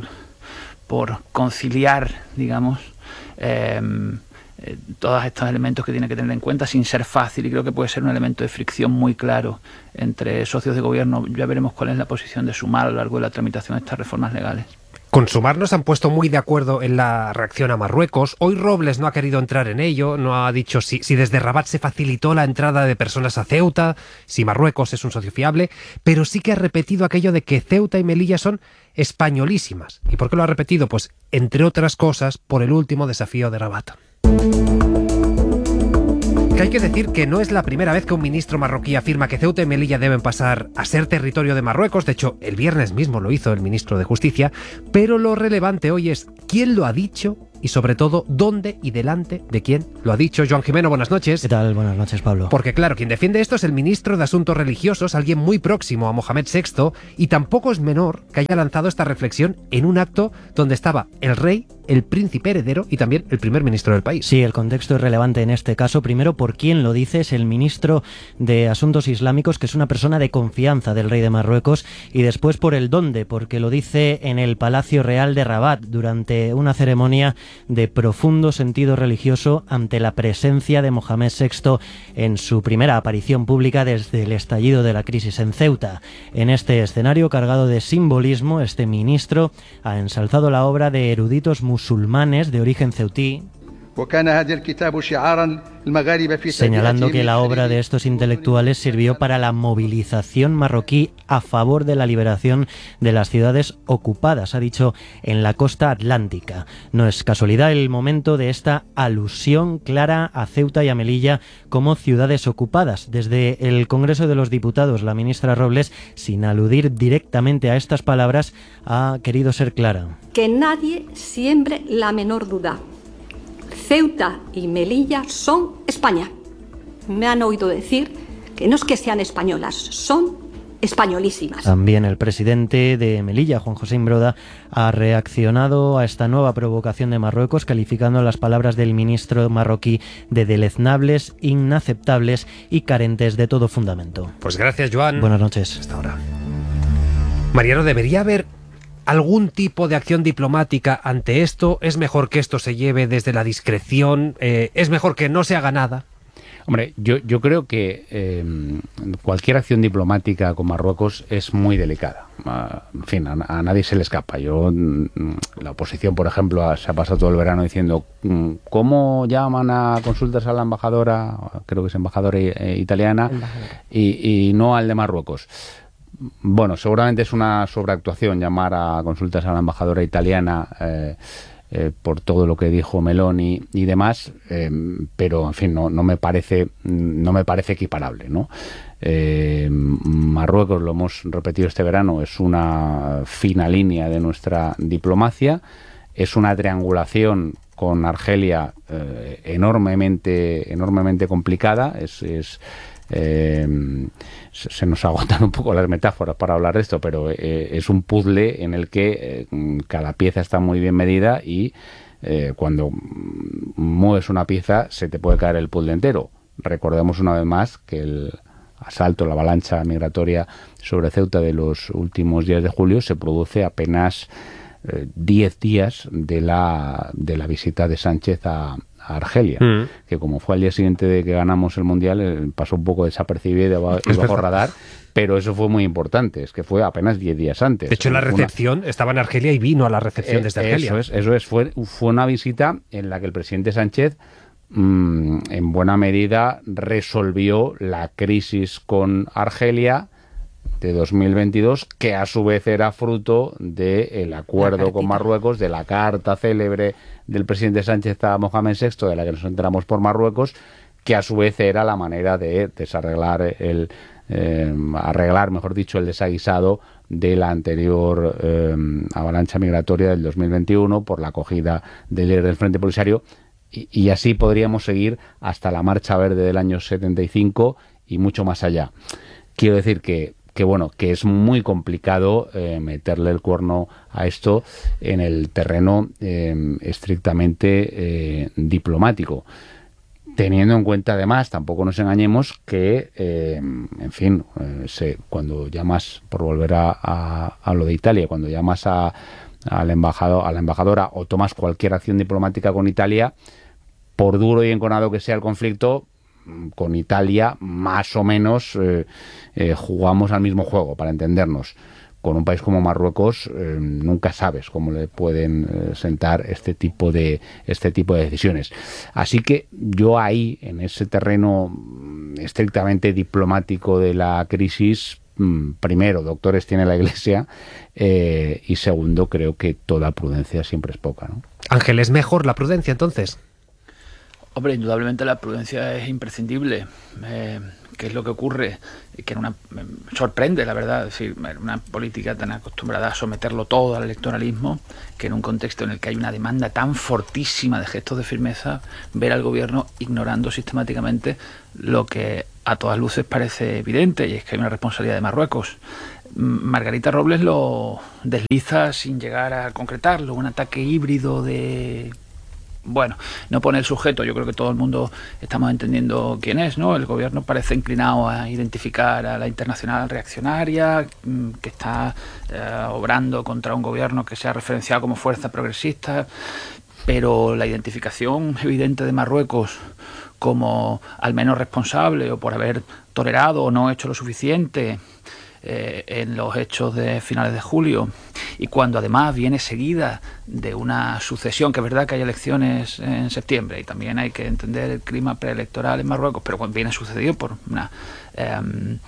por conciliar, digamos, eh, Eh, todos estos elementos que tiene que tener en cuenta, sin ser fácil, y creo que puede ser un elemento de fricción muy claro entre socios de gobierno. Ya veremos cuál es la posición de Sumar a lo largo de la tramitación de estas reformas legales. Con Sumar nos han puesto muy de acuerdo en la reacción a Marruecos. Hoy Robles no ha querido entrar en ello, no ha dicho si, si desde Rabat se facilitó la entrada de personas a Ceuta, si Marruecos es un socio fiable, pero sí que ha repetido aquello de que Ceuta y Melilla son españolísimas. ¿Y por qué lo ha repetido? Pues, entre otras cosas, por el último desafío de Rabat. Que hay que decir que no es la primera vez que un ministro marroquí afirma que Ceuta y Melilla deben pasar a ser territorio de Marruecos. De hecho, el viernes mismo lo hizo el ministro de Justicia. Pero lo relevante hoy es quién lo ha dicho y, sobre todo, dónde y delante de quién lo ha dicho. Joan Jimeno, buenas noches. ¿Qué tal? Buenas noches, Pablo. Porque, claro, quien defiende esto es el ministro de Asuntos Religiosos, alguien muy próximo a Mohamed sexto, y tampoco es menor que haya lanzado esta reflexión en un acto donde estaba el rey, el príncipe heredero y también el primer ministro del país. Sí, el contexto es relevante en este caso. Primero, por quién lo dice, es el ministro de Asuntos Islámicos, que es una persona de confianza del rey de Marruecos, y después por el dónde, porque lo dice en el Palacio Real de Rabat, durante una ceremonia de profundo sentido religioso ante la presencia de Mohamed sexto en su primera aparición pública desde el estallido de la crisis en Ceuta. En este escenario cargado de simbolismo, este ministro ha ensalzado la obra de eruditos musulmanes de origen ceutí, señalando que la obra de estos intelectuales sirvió para la movilización marroquí a favor de la liberación de las ciudades ocupadas, ha dicho, en la costa atlántica. No es casualidad el momento de esta alusión clara a Ceuta y a Melilla como ciudades ocupadas. Desde el Congreso de los Diputados, la ministra Robles, sin aludir directamente a estas palabras, ha querido ser clara. Que nadie siembre la menor duda. Ceuta y Melilla son España. Me han oído decir que no es que sean españolas, son españolísimas. También el presidente de Melilla, Juan José Imbroda, ha reaccionado a esta nueva provocación de Marruecos, calificando las palabras del ministro marroquí de deleznables, inaceptables y carentes de todo fundamento. Pues gracias, Joan. Buenas noches. Hasta ahora. Mariano, ¿debería haber algún tipo de acción diplomática ante esto? ¿Es mejor que esto se lleve desde la discreción? Eh, ¿Es mejor que no se haga nada? Hombre, yo, yo creo que eh, cualquier acción diplomática con Marruecos es muy delicada. Uh, en fin, a, a nadie se le escapa. Yo, la oposición, por ejemplo, ha, se ha pasado todo el verano diciendo cómo llaman a consultas a la embajadora, creo que es embajadora eh, italiana, y, y no al de Marruecos. Bueno, seguramente es una sobreactuación llamar a consultas a la embajadora italiana eh, eh, por todo lo que dijo Meloni y demás, eh, pero en fin, no, no me parece no me parece equiparable, ¿no? Eh, Marruecos, lo hemos repetido este verano, es una fina línea de nuestra diplomacia, es una triangulación con Argelia eh, enormemente enormemente complicada, es, es Eh, se nos agotan un poco las metáforas para hablar de esto, pero eh, es un puzzle en el que eh, cada pieza está muy bien medida y eh, cuando mueves una pieza se te puede caer el puzzle entero. Recordemos una vez más que el asalto, la avalancha migratoria sobre Ceuta de los últimos días de julio se produce apenas diez eh, días de la, de la visita de Sánchez a a Argelia, mm. que como fue al día siguiente de que ganamos el Mundial, eh, pasó un poco desapercibido y bajo radar, pero eso fue muy importante, es que fue apenas diez días antes. De hecho, la recepción una... estaba en Argelia y vino a la recepción eh, desde Argelia. Eso es, eso es fue, fue una visita en la que el presidente Sánchez mmm, en buena medida resolvió la crisis con Argelia de dos mil veintidós, que a su vez era fruto del acuerdo con Marruecos, de la carta célebre del presidente Sánchez a Mohamed sexto, de la que nos enteramos por Marruecos, que a su vez era la manera de desarreglar el eh, arreglar, mejor dicho, el desaguisado de la anterior eh, avalancha migratoria del dos mil veintiuno por la acogida del líder del Frente Polisario, y, y así podríamos seguir hasta la Marcha Verde del año setenta y cinco y mucho más allá. Quiero decir que que bueno, que es muy complicado eh, meterle el cuerno a esto en el terreno eh, estrictamente eh, diplomático. Teniendo en cuenta, además, tampoco nos engañemos, que, eh, en fin, eh, se, cuando llamas, por volver a, a, a lo de Italia, cuando llamas a, al embajador, a la embajadora o tomas cualquier acción diplomática con Italia, por duro y enconado que sea el conflicto, con Italia más o menos eh, eh, jugamos al mismo juego, para entendernos. Con un país como Marruecos eh, nunca sabes cómo le pueden eh, sentar este tipo de este tipo de decisiones. Así que yo ahí, en ese terreno estrictamente diplomático de la crisis, primero, doctores tiene la Iglesia, eh, y segundo, creo que toda prudencia siempre es poca, ¿no? Ángel, ¿es mejor la prudencia entonces? Hombre, indudablemente la prudencia es imprescindible. Eh, ¿Qué es lo que ocurre? Que en una, me sorprende, la verdad, es decir, una política tan acostumbrada a someterlo todo al electoralismo, que en un contexto en el que hay una demanda tan fortísima de gestos de firmeza, ver al gobierno ignorando sistemáticamente lo que a todas luces parece evidente, y es que hay una responsabilidad de Marruecos. Margarita Robles lo desliza sin llegar a concretarlo, un ataque híbrido de... Bueno, no pone el sujeto, yo creo que todo el mundo estamos entendiendo quién es, ¿no? El gobierno parece inclinado a identificar a la internacional reaccionaria, que está eh, obrando contra un gobierno que se ha referenciado como fuerza progresista, pero la identificación evidente de Marruecos como al menos responsable o por haber tolerado o no hecho lo suficiente eh, en los hechos de finales de julio, y cuando además viene seguida de una sucesión, que es verdad que hay elecciones en septiembre y también hay que entender el clima preelectoral en Marruecos, pero cuando viene sucedido por un eh,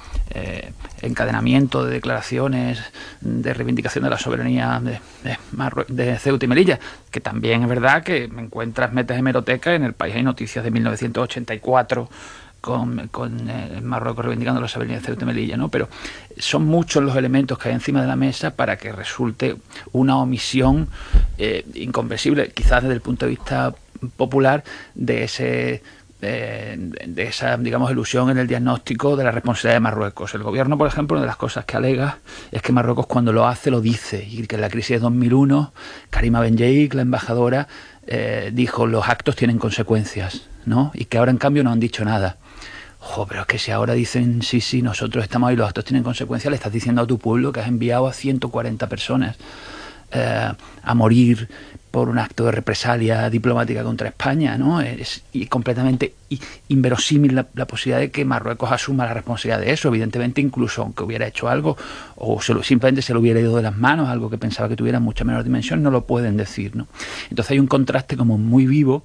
eh, encadenamiento de declaraciones de reivindicación de la soberanía de, de, Marrue- de Ceuta y Melilla, que también es verdad que me encuentras, metes hemeroteca, en El País hay noticias de mil novecientos ochenta y cuatro con, con eh, Marruecos reivindicando la soberanía de Ceuta y Melilla, ¿no? Pero son muchos los elementos que hay encima de la mesa para que resulte una omisión eh, incomprensible, quizás desde el punto de vista popular, de ese de, de esa, digamos, ilusión en el diagnóstico de la responsabilidad de Marruecos. El gobierno, por ejemplo, una de las cosas que alega es que Marruecos, cuando lo hace, lo dice, y que en la crisis de dos mil uno Karima Ben-Yeik, la embajadora, eh, dijo: los actos tienen consecuencias, ¿no? Y que ahora, en cambio, no han dicho nada. Jo, pero es que si ahora dicen sí, sí, nosotros estamos ahí, los actos tienen consecuencias, le estás diciendo a tu pueblo que has enviado a ciento cuarenta personas eh, a morir por un acto de represalia diplomática contra España, ¿no? Es y completamente inverosímil la, la posibilidad de que Marruecos asuma la responsabilidad de eso. Evidentemente, incluso aunque hubiera hecho algo o se lo, simplemente se lo hubiera ido de las manos, algo que pensaba que tuviera mucha menor dimensión, no lo pueden decir, ¿no? Entonces hay un contraste como muy vivo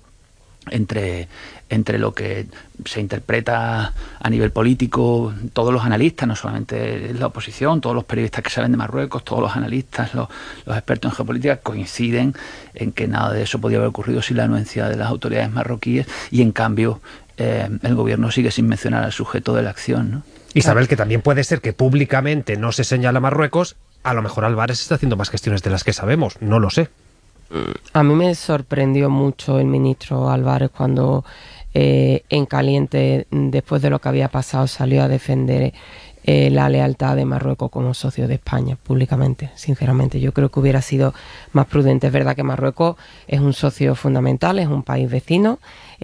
entre, entre lo que se interpreta a nivel político, todos los analistas, no solamente la oposición, todos los periodistas que saben de Marruecos, todos los analistas, los, los expertos en geopolítica coinciden en que nada de eso podía haber ocurrido sin la anuencia de las autoridades marroquíes, y en cambio eh, el gobierno sigue sin mencionar al sujeto de la acción, ¿no? Isabel, que también puede ser que públicamente no se señala a Marruecos, a lo mejor Álvarez está haciendo más gestiones de las que sabemos, no lo sé. A mí me sorprendió mucho el ministro Álvarez cuando eh, en caliente, después de lo que había pasado, salió a defender eh, la lealtad de Marruecos como socio de España públicamente. Sinceramente, yo creo que hubiera sido más prudente. Es verdad que Marruecos es un socio fundamental, es un país vecino.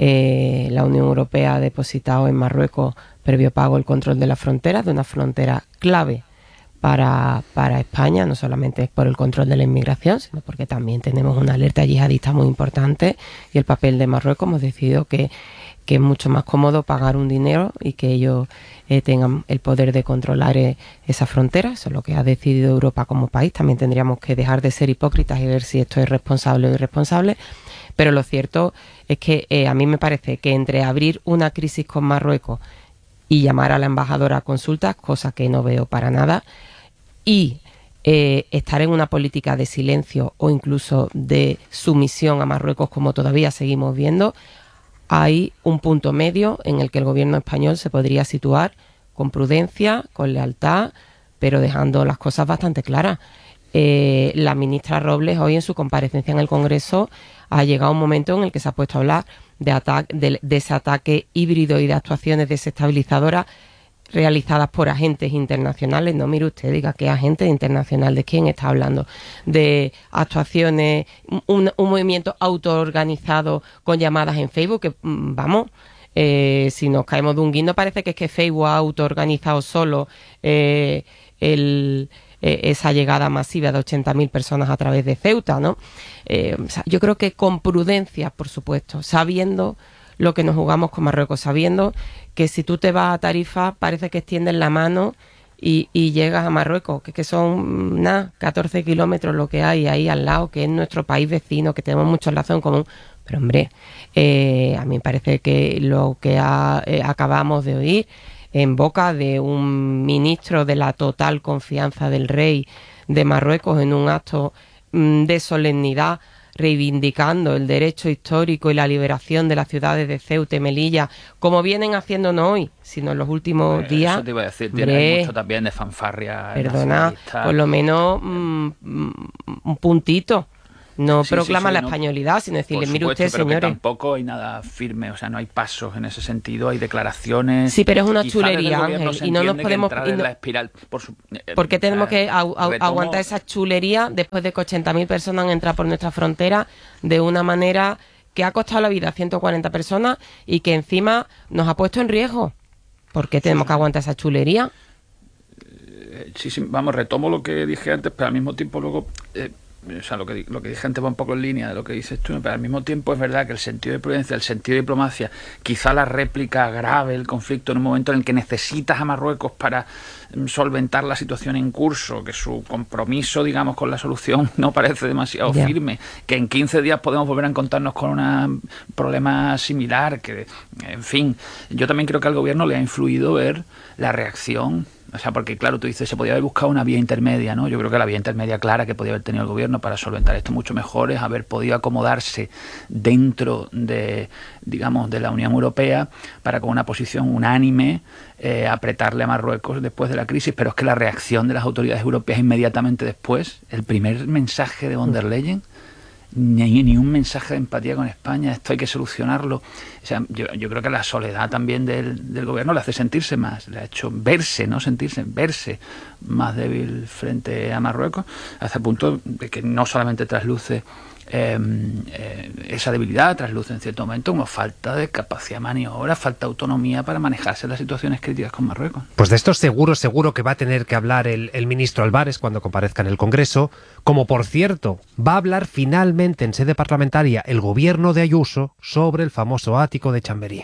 Eh, la Unión Europea ha depositado en Marruecos, previo pago, el control de la frontera, de una frontera clave Para, para España, no solamente por el control de la inmigración, sino porque también tenemos una alerta yihadista muy importante, y el papel de Marruecos hemos decidido que, que es mucho más cómodo pagar un dinero y que ellos eh, tengan el poder de controlar eh, esa frontera. Eso es lo que ha decidido Europa como país. También tendríamos que dejar de ser hipócritas y ver si esto es responsable o irresponsable, pero lo cierto es que eh, a mí me parece que entre abrir una crisis con Marruecos y llamar a la embajadora a consultas, cosa que no veo para nada, y eh, estar en una política de silencio o incluso de sumisión a Marruecos, como todavía seguimos viendo, hay un punto medio en el que el gobierno español se podría situar con prudencia, con lealtad, pero dejando las cosas bastante claras. Eh, la ministra Robles hoy, en su comparecencia en el Congreso, ha llegado un momento en el que se ha puesto a hablar de, ataque, de, de ese ataque híbrido y de actuaciones desestabilizadoras realizadas por agentes internacionales. No, mire usted, diga qué agente internacional, ¿de quién está hablando? De actuaciones, un, un movimiento autoorganizado con llamadas en Facebook, que vamos, eh, si nos caemos de un guindo parece que es que Facebook ha autoorganizado solo eh, el... esa llegada masiva de ochenta mil personas a través de Ceuta, ¿no? Eh, o sea, yo creo que con prudencia, por supuesto, sabiendo lo que nos jugamos con Marruecos, sabiendo que si tú te vas a Tarifa parece que extiendes la mano y, y llegas a Marruecos, que, que son nada, catorce kilómetros lo que hay ahí al lado, que es nuestro país vecino, que tenemos muchos lazos en común. Pero hombre, eh, a mí me parece que lo que ha, eh, acabamos de oír en boca de un ministro de la total confianza del rey de Marruecos, en un acto mmm, de solemnidad reivindicando el derecho histórico y la liberación de las ciudades de Ceuta y Melilla, como vienen haciendo no hoy, sino en los últimos pues días. Eso te iba a decir, hombre, tiene mucho también de fanfarria. Perdona, por lo menos mm, un puntito. No Sí, proclama sí, sí, la no, españolidad, sino decirle, por mire supuesto, usted, pero que señores. tampoco hay nada firme, o sea, no hay pasos en ese sentido, hay declaraciones. Sí, pero es una Quizá chulería, desde el gobierno Ángel, se y no nos entiende que podemos- entrar y en no- la espiral, por su- eh, ¿Por qué tenemos que au- au- retomo- aguantar esa chulería después de que ochenta mil personas han entrado por nuestra frontera de una manera que ha costado la vida a ciento cuarenta personas y que encima nos ha puesto en riesgo? ¿Por qué tenemos que aguantar esa chulería? Eh, Sí, sí, vamos, retomo lo que dije antes, pero al mismo tiempo luego, eh, o sea, lo que, di- lo que dije antes va un poco en línea de lo que dices tú, pero al mismo tiempo es verdad que el sentido de prudencia, el sentido de diplomacia, quizá la réplica agrave el conflicto en un momento en el que necesitas a Marruecos para mm, solventar la situación en curso, que su compromiso, digamos, con la solución no parece demasiado Ya. firme, que en quince días podemos volver a encontrarnos con un problema similar, que, en fin, yo también creo que al gobierno le ha influido ver la reacción. O sea, porque claro, tú dices, se podía haber buscado una vía intermedia, ¿no? Yo creo que la vía intermedia clara que podía haber tenido el gobierno para solventar esto mucho mejor es haber podido acomodarse dentro de, digamos, de la Unión Europea para con una posición unánime eh, apretarle a Marruecos después de la crisis. Pero es que la reacción de las autoridades europeas inmediatamente después, el primer mensaje de von der Leyen, ni, ni un mensaje de empatía con España, esto hay que solucionarlo. O sea, yo, yo creo que la soledad también del, del gobierno le hace sentirse más, le ha hecho verse, no sentirse, verse más débil frente a Marruecos, hasta el punto de que no solamente trasluce eh, eh, esa debilidad, trasluce en cierto momento como falta de capacidad de maniobra, falta de autonomía para manejarse las situaciones críticas con Marruecos. Pues de esto seguro, seguro que va a tener que hablar el, el ministro Álvarez cuando comparezca en el Congreso, como por cierto, va a hablar finalmente en sede parlamentaria el gobierno de Ayuso sobre el famoso ático de Chamberí.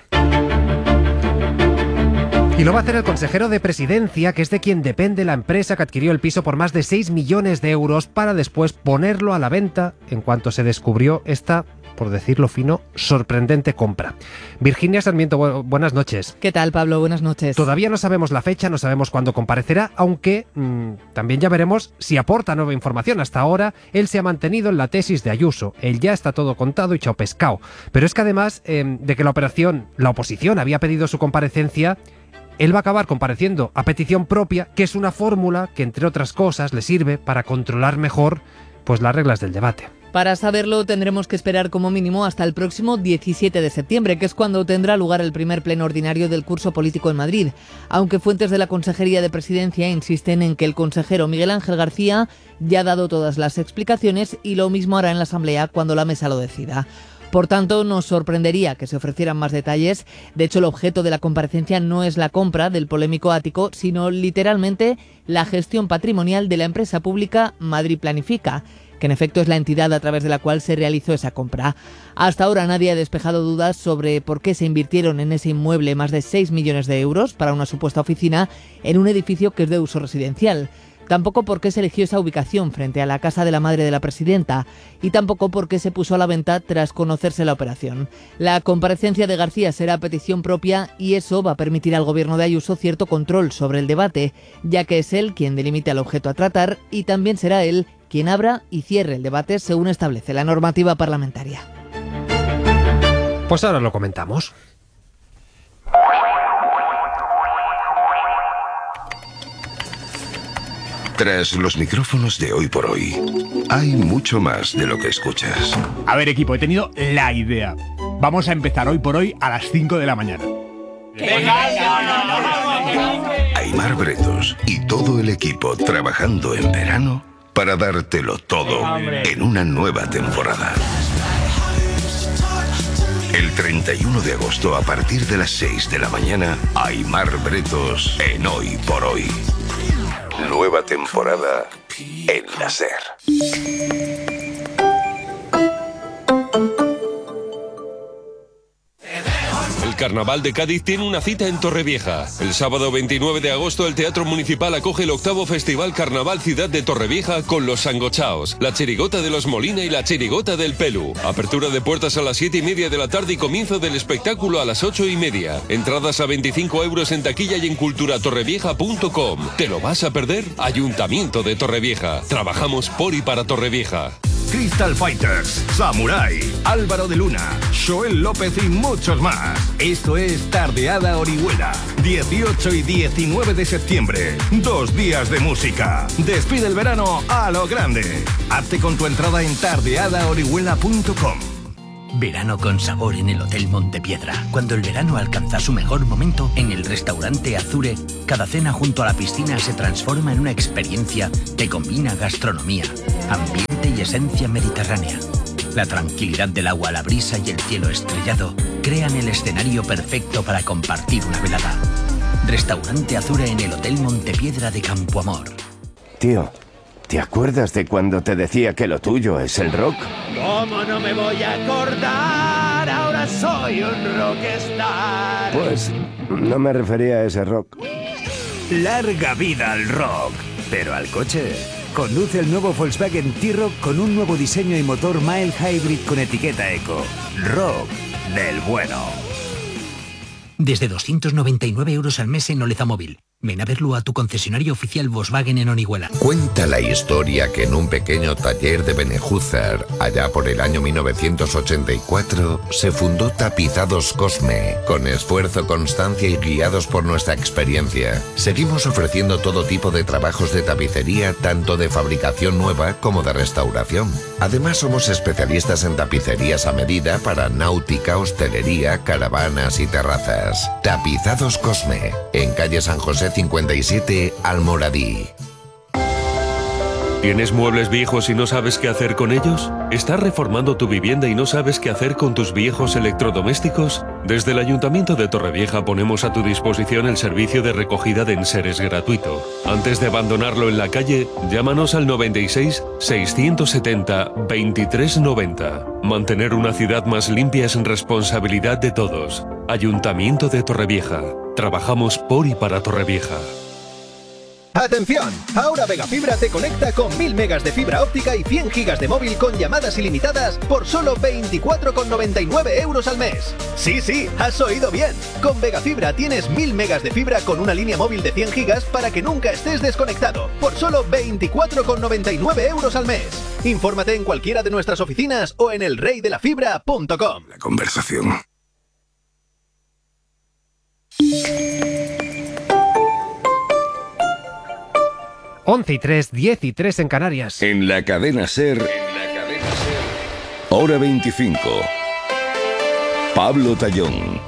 Y lo va a hacer el consejero de Presidencia, que es de quien depende la empresa que adquirió el piso por más de seis millones de euros para después ponerlo a la venta en cuanto se descubrió esta, por decirlo fino, sorprendente compra. Virginia Sarmiento, bu- buenas noches. ¿Qué tal, Pablo? Buenas noches. Todavía no sabemos la fecha, no sabemos cuándo comparecerá, aunque mmm, también ya veremos si aporta nueva información. Hasta ahora, él se ha mantenido en la tesis de Ayuso. Él ya está todo contado y chao pescado. Pero es que además eh, de que la operación, la oposición había pedido su comparecencia, él va a acabar compareciendo a petición propia, que es una fórmula que, entre otras cosas, le sirve para controlar mejor pues las reglas del debate. Para saberlo tendremos que esperar como mínimo hasta el próximo diecisiete de septiembre, que es cuando tendrá lugar el primer pleno ordinario del curso político en Madrid, aunque fuentes de la Consejería de Presidencia insisten en que el consejero Miguel Ángel García ya ha dado todas las explicaciones y lo mismo hará en la Asamblea cuando la mesa lo decida. Por tanto, nos sorprendería que se ofrecieran más detalles. De hecho, el objeto de la comparecencia no es la compra del polémico ático, sino literalmente la gestión patrimonial de la empresa pública Madrid Planifica, que en efecto es la entidad a través de la cual se realizó esa compra. Hasta ahora nadie ha despejado dudas sobre por qué se invirtieron en ese inmueble más de seis millones de euros para una supuesta oficina en un edificio que es de uso residencial. Tampoco por qué se eligió esa ubicación frente a la casa de la madre de la presidenta y tampoco por qué se puso a la venta tras conocerse la operación. La comparecencia de García será a petición propia y eso va a permitir al gobierno de Ayuso cierto control sobre el debate, ya que es él quien delimita el objeto a tratar y también será él quien abra y cierre el debate según establece la normativa parlamentaria. Pues ahora lo comentamos. Tras los micrófonos de Hoy por Hoy, hay mucho más de lo que escuchas. A ver, equipo, he tenido la idea. Vamos a empezar Hoy por Hoy a las cinco de la mañana. Aimar Bretos y todo el equipo trabajando en verano para dártelo todo en una nueva temporada. El treinta y uno de agosto a partir de las seis de la mañana, Aimar Bretos en Hoy por Hoy. Nueva temporada en la SER. El Carnaval de Cádiz tiene una cita en Torrevieja. El sábado veintinueve de agosto el Teatro Municipal acoge el octavo Festival Carnaval Ciudad de Torrevieja con los Sangochaos, la Chirigota de los Molina y la Chirigota del Pelu. Apertura de puertas a las siete y media de la tarde y comienzo del espectáculo a las ocho y media. Entradas a veinticinco euros en taquilla y en culturatorrevieja punto com. ¿Te lo vas a perder? Ayuntamiento de Torrevieja. Trabajamos por y para Torrevieja. Crystal Fighters, Samurai, Álvaro de Luna, Joel López y muchos más. Esto es Tardeada Orihuela, dieciocho y diecinueve de septiembre. Dos días de música. Despide el verano a lo grande. Hazte con tu entrada en tardeada orihuela punto com. Verano con sabor en el Hotel Montepiedra. Cuando el verano alcanza su mejor momento, en el restaurante Azure, cada cena junto a la piscina se transforma en una experiencia que combina gastronomía, ambiente y esencia mediterránea. La tranquilidad del agua, la brisa y el cielo estrellado crean el escenario perfecto para compartir una velada. Restaurante Azure en el Hotel Montepiedra de Campoamor. Tío, ¿te acuerdas de cuando te decía que lo tuyo es el rock? ¿Cómo no me voy a acordar? Ahora soy un rockstar. Pues no me refería a ese rock. Larga vida al rock, pero al coche. Conduce el nuevo Volkswagen T-Roc con un nuevo diseño y motor mild hybrid con etiqueta eco. Rock del bueno. Desde doscientos noventa y nueve euros al mes en Oleza Móvil. Ven a verlo a tu concesionario oficial Volkswagen en Orihuela. Cuenta la historia que en un pequeño taller de Benejúzar, allá por el año mil novecientos ochenta y cuatro, se fundó Tapizados Cosme. Con esfuerzo, constancia y guiados por nuestra experiencia, seguimos ofreciendo todo tipo de trabajos de tapicería, tanto de fabricación nueva como de restauración. Además, somos especialistas en tapicerías a medida para náutica, hostelería, caravanas y terrazas. Tapizados Cosme, en calle San José cincuenta y siete, Almoradí. ¿Tienes muebles viejos y no sabes qué hacer con ellos? ¿Estás reformando tu vivienda y no sabes qué hacer con tus viejos electrodomésticos? Desde el Ayuntamiento de Torrevieja ponemos a tu disposición el servicio de recogida de enseres gratuito. Antes de abandonarlo en la calle, llámanos al noventa y seis, seiscientos setenta, veintitrés noventa. Mantener una ciudad más limpia es responsabilidad de todos. Ayuntamiento de Torrevieja. Trabajamos por y para Torrevieja. ¡Atención! Ahora Vegafibra te conecta con mil megas de fibra óptica y cien gigas de móvil con llamadas ilimitadas por solo veinticuatro con noventa y nueve euros al mes. Sí, sí, has oído bien. Con Vegafibra tienes mil megas de fibra con una línea móvil de cien gigas para que nunca estés desconectado. Por solo veinticuatro con noventa y nueve euros al mes. Infórmate en cualquiera de nuestras oficinas o en el rey de la fibra punto com. La conversación. once y tres, diez y tres en Canarias. En la cadena SER, en la cadena SER, hora veinticinco. Pablo Tallón.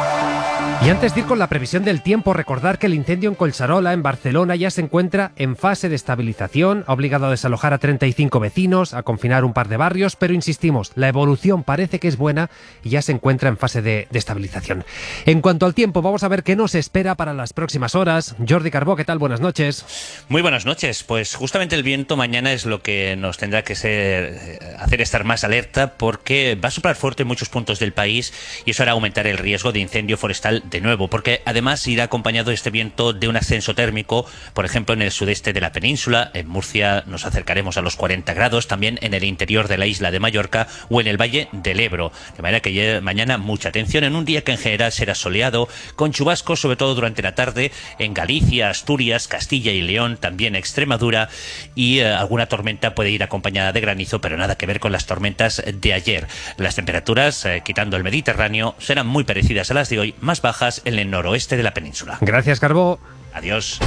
Y antes de ir con la previsión del tiempo, recordar que el incendio en Collserola, en Barcelona, ya se encuentra en fase de estabilización. Ha obligado a desalojar a treinta y cinco vecinos, a confinar un par de barrios, pero insistimos, la evolución parece que es buena y ya se encuentra en fase de, de estabilización. En cuanto al tiempo, vamos a ver qué nos espera para las próximas horas. Jordi Carbó, ¿qué tal? Buenas noches. Muy buenas noches. Pues justamente el viento mañana es lo que nos tendrá que ser, hacer estar más alerta, porque va a soplar fuerte en muchos puntos del país y eso hará aumentar el riesgo de incendio forestal de nuevo, porque además irá acompañado este viento de un ascenso térmico, por ejemplo en el sudeste de la península. En Murcia nos acercaremos a los cuarenta grados, también en el interior de la isla de Mallorca o en el valle del Ebro, de manera que mañana mucha atención en un día que en general será soleado, con chubascos sobre todo durante la tarde en Galicia, Asturias, Castilla y León, también Extremadura, y eh, alguna tormenta puede ir acompañada de granizo, pero nada que ver con las tormentas de ayer. Las temperaturas, eh, quitando el Mediterráneo, serán muy parecidas a las de hoy, más bajas en el noroeste de la península. Gracias, Carbó. Adiós.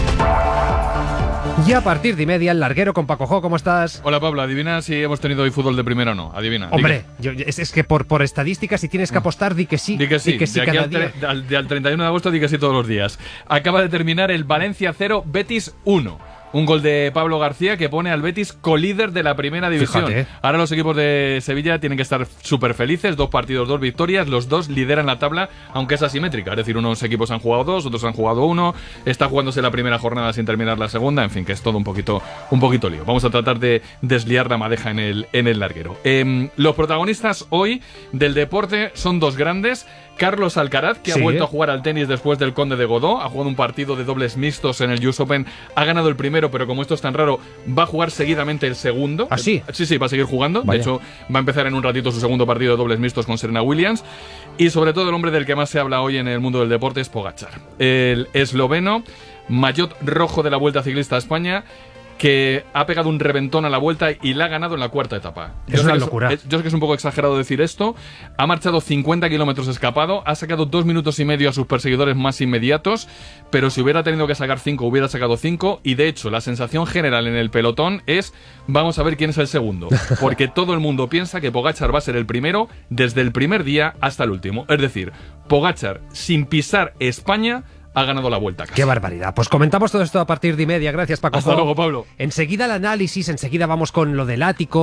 Y a partir de media, el larguero con Paco Jo, ¿cómo estás? Hola, Pablo. Adivina si hemos tenido hoy fútbol de primera o no. Adivina. Hombre, yo, es, es que por, por estadística, si tienes que apostar, di que sí. Di que sí. Di que sí de aquí cada al, día. al, de al treinta y uno de agosto, di que sí todos los días. Acaba de terminar el Valencia cero, Betis uno. Un gol de Pablo García que pone al Betis colíder de la primera división. Fíjate. Ahora los equipos de Sevilla tienen que estar súper felices. Dos partidos, dos victorias. Los dos lideran la tabla, aunque es asimétrica. Es decir, unos equipos han jugado dos, otros han jugado uno. Está jugándose la primera jornada sin terminar la segunda. En fin, que es todo un poquito, un poquito lío. Vamos a tratar de desliar la madeja en el, en el larguero. Eh, los protagonistas hoy del deporte son dos grandes. Carlos Alcaraz, que sí, ha vuelto a jugar al tenis después del Conde de Godó, ha jugado un partido de dobles mixtos en el U S Open, ha ganado el primero, pero como esto es tan raro, va a jugar seguidamente el segundo. ¿Ah, sí? Sí, sí, va a seguir jugando. Vaya. De hecho, va a empezar en un ratito su segundo partido de dobles mixtos con Serena Williams. Y sobre todo el hombre del que más se habla hoy en el mundo del deporte es Pogačar. El esloveno, maillot rojo de la Vuelta Ciclista a España, que ha pegado un reventón a la Vuelta y la ha ganado en la cuarta etapa. Es yo una sé locura. Que es, yo sé que es un poco exagerado decir esto. Ha marchado cincuenta kilómetros escapado, ha sacado dos minutos y medio a sus perseguidores más inmediatos, pero si hubiera tenido que sacar cinco, hubiera sacado cinco, y de hecho la sensación general en el pelotón es: vamos a ver quién es el segundo, porque todo el mundo piensa que Pogačar va a ser el primero desde el primer día hasta el último. Es decir, Pogačar, sin pisar España, ha ganado la Vuelta. Casi. ¡Qué barbaridad! Pues comentamos todo esto a partir de y media. Gracias, Paco. Hasta luego, Pablo. Enseguida el análisis, enseguida vamos con lo del ático.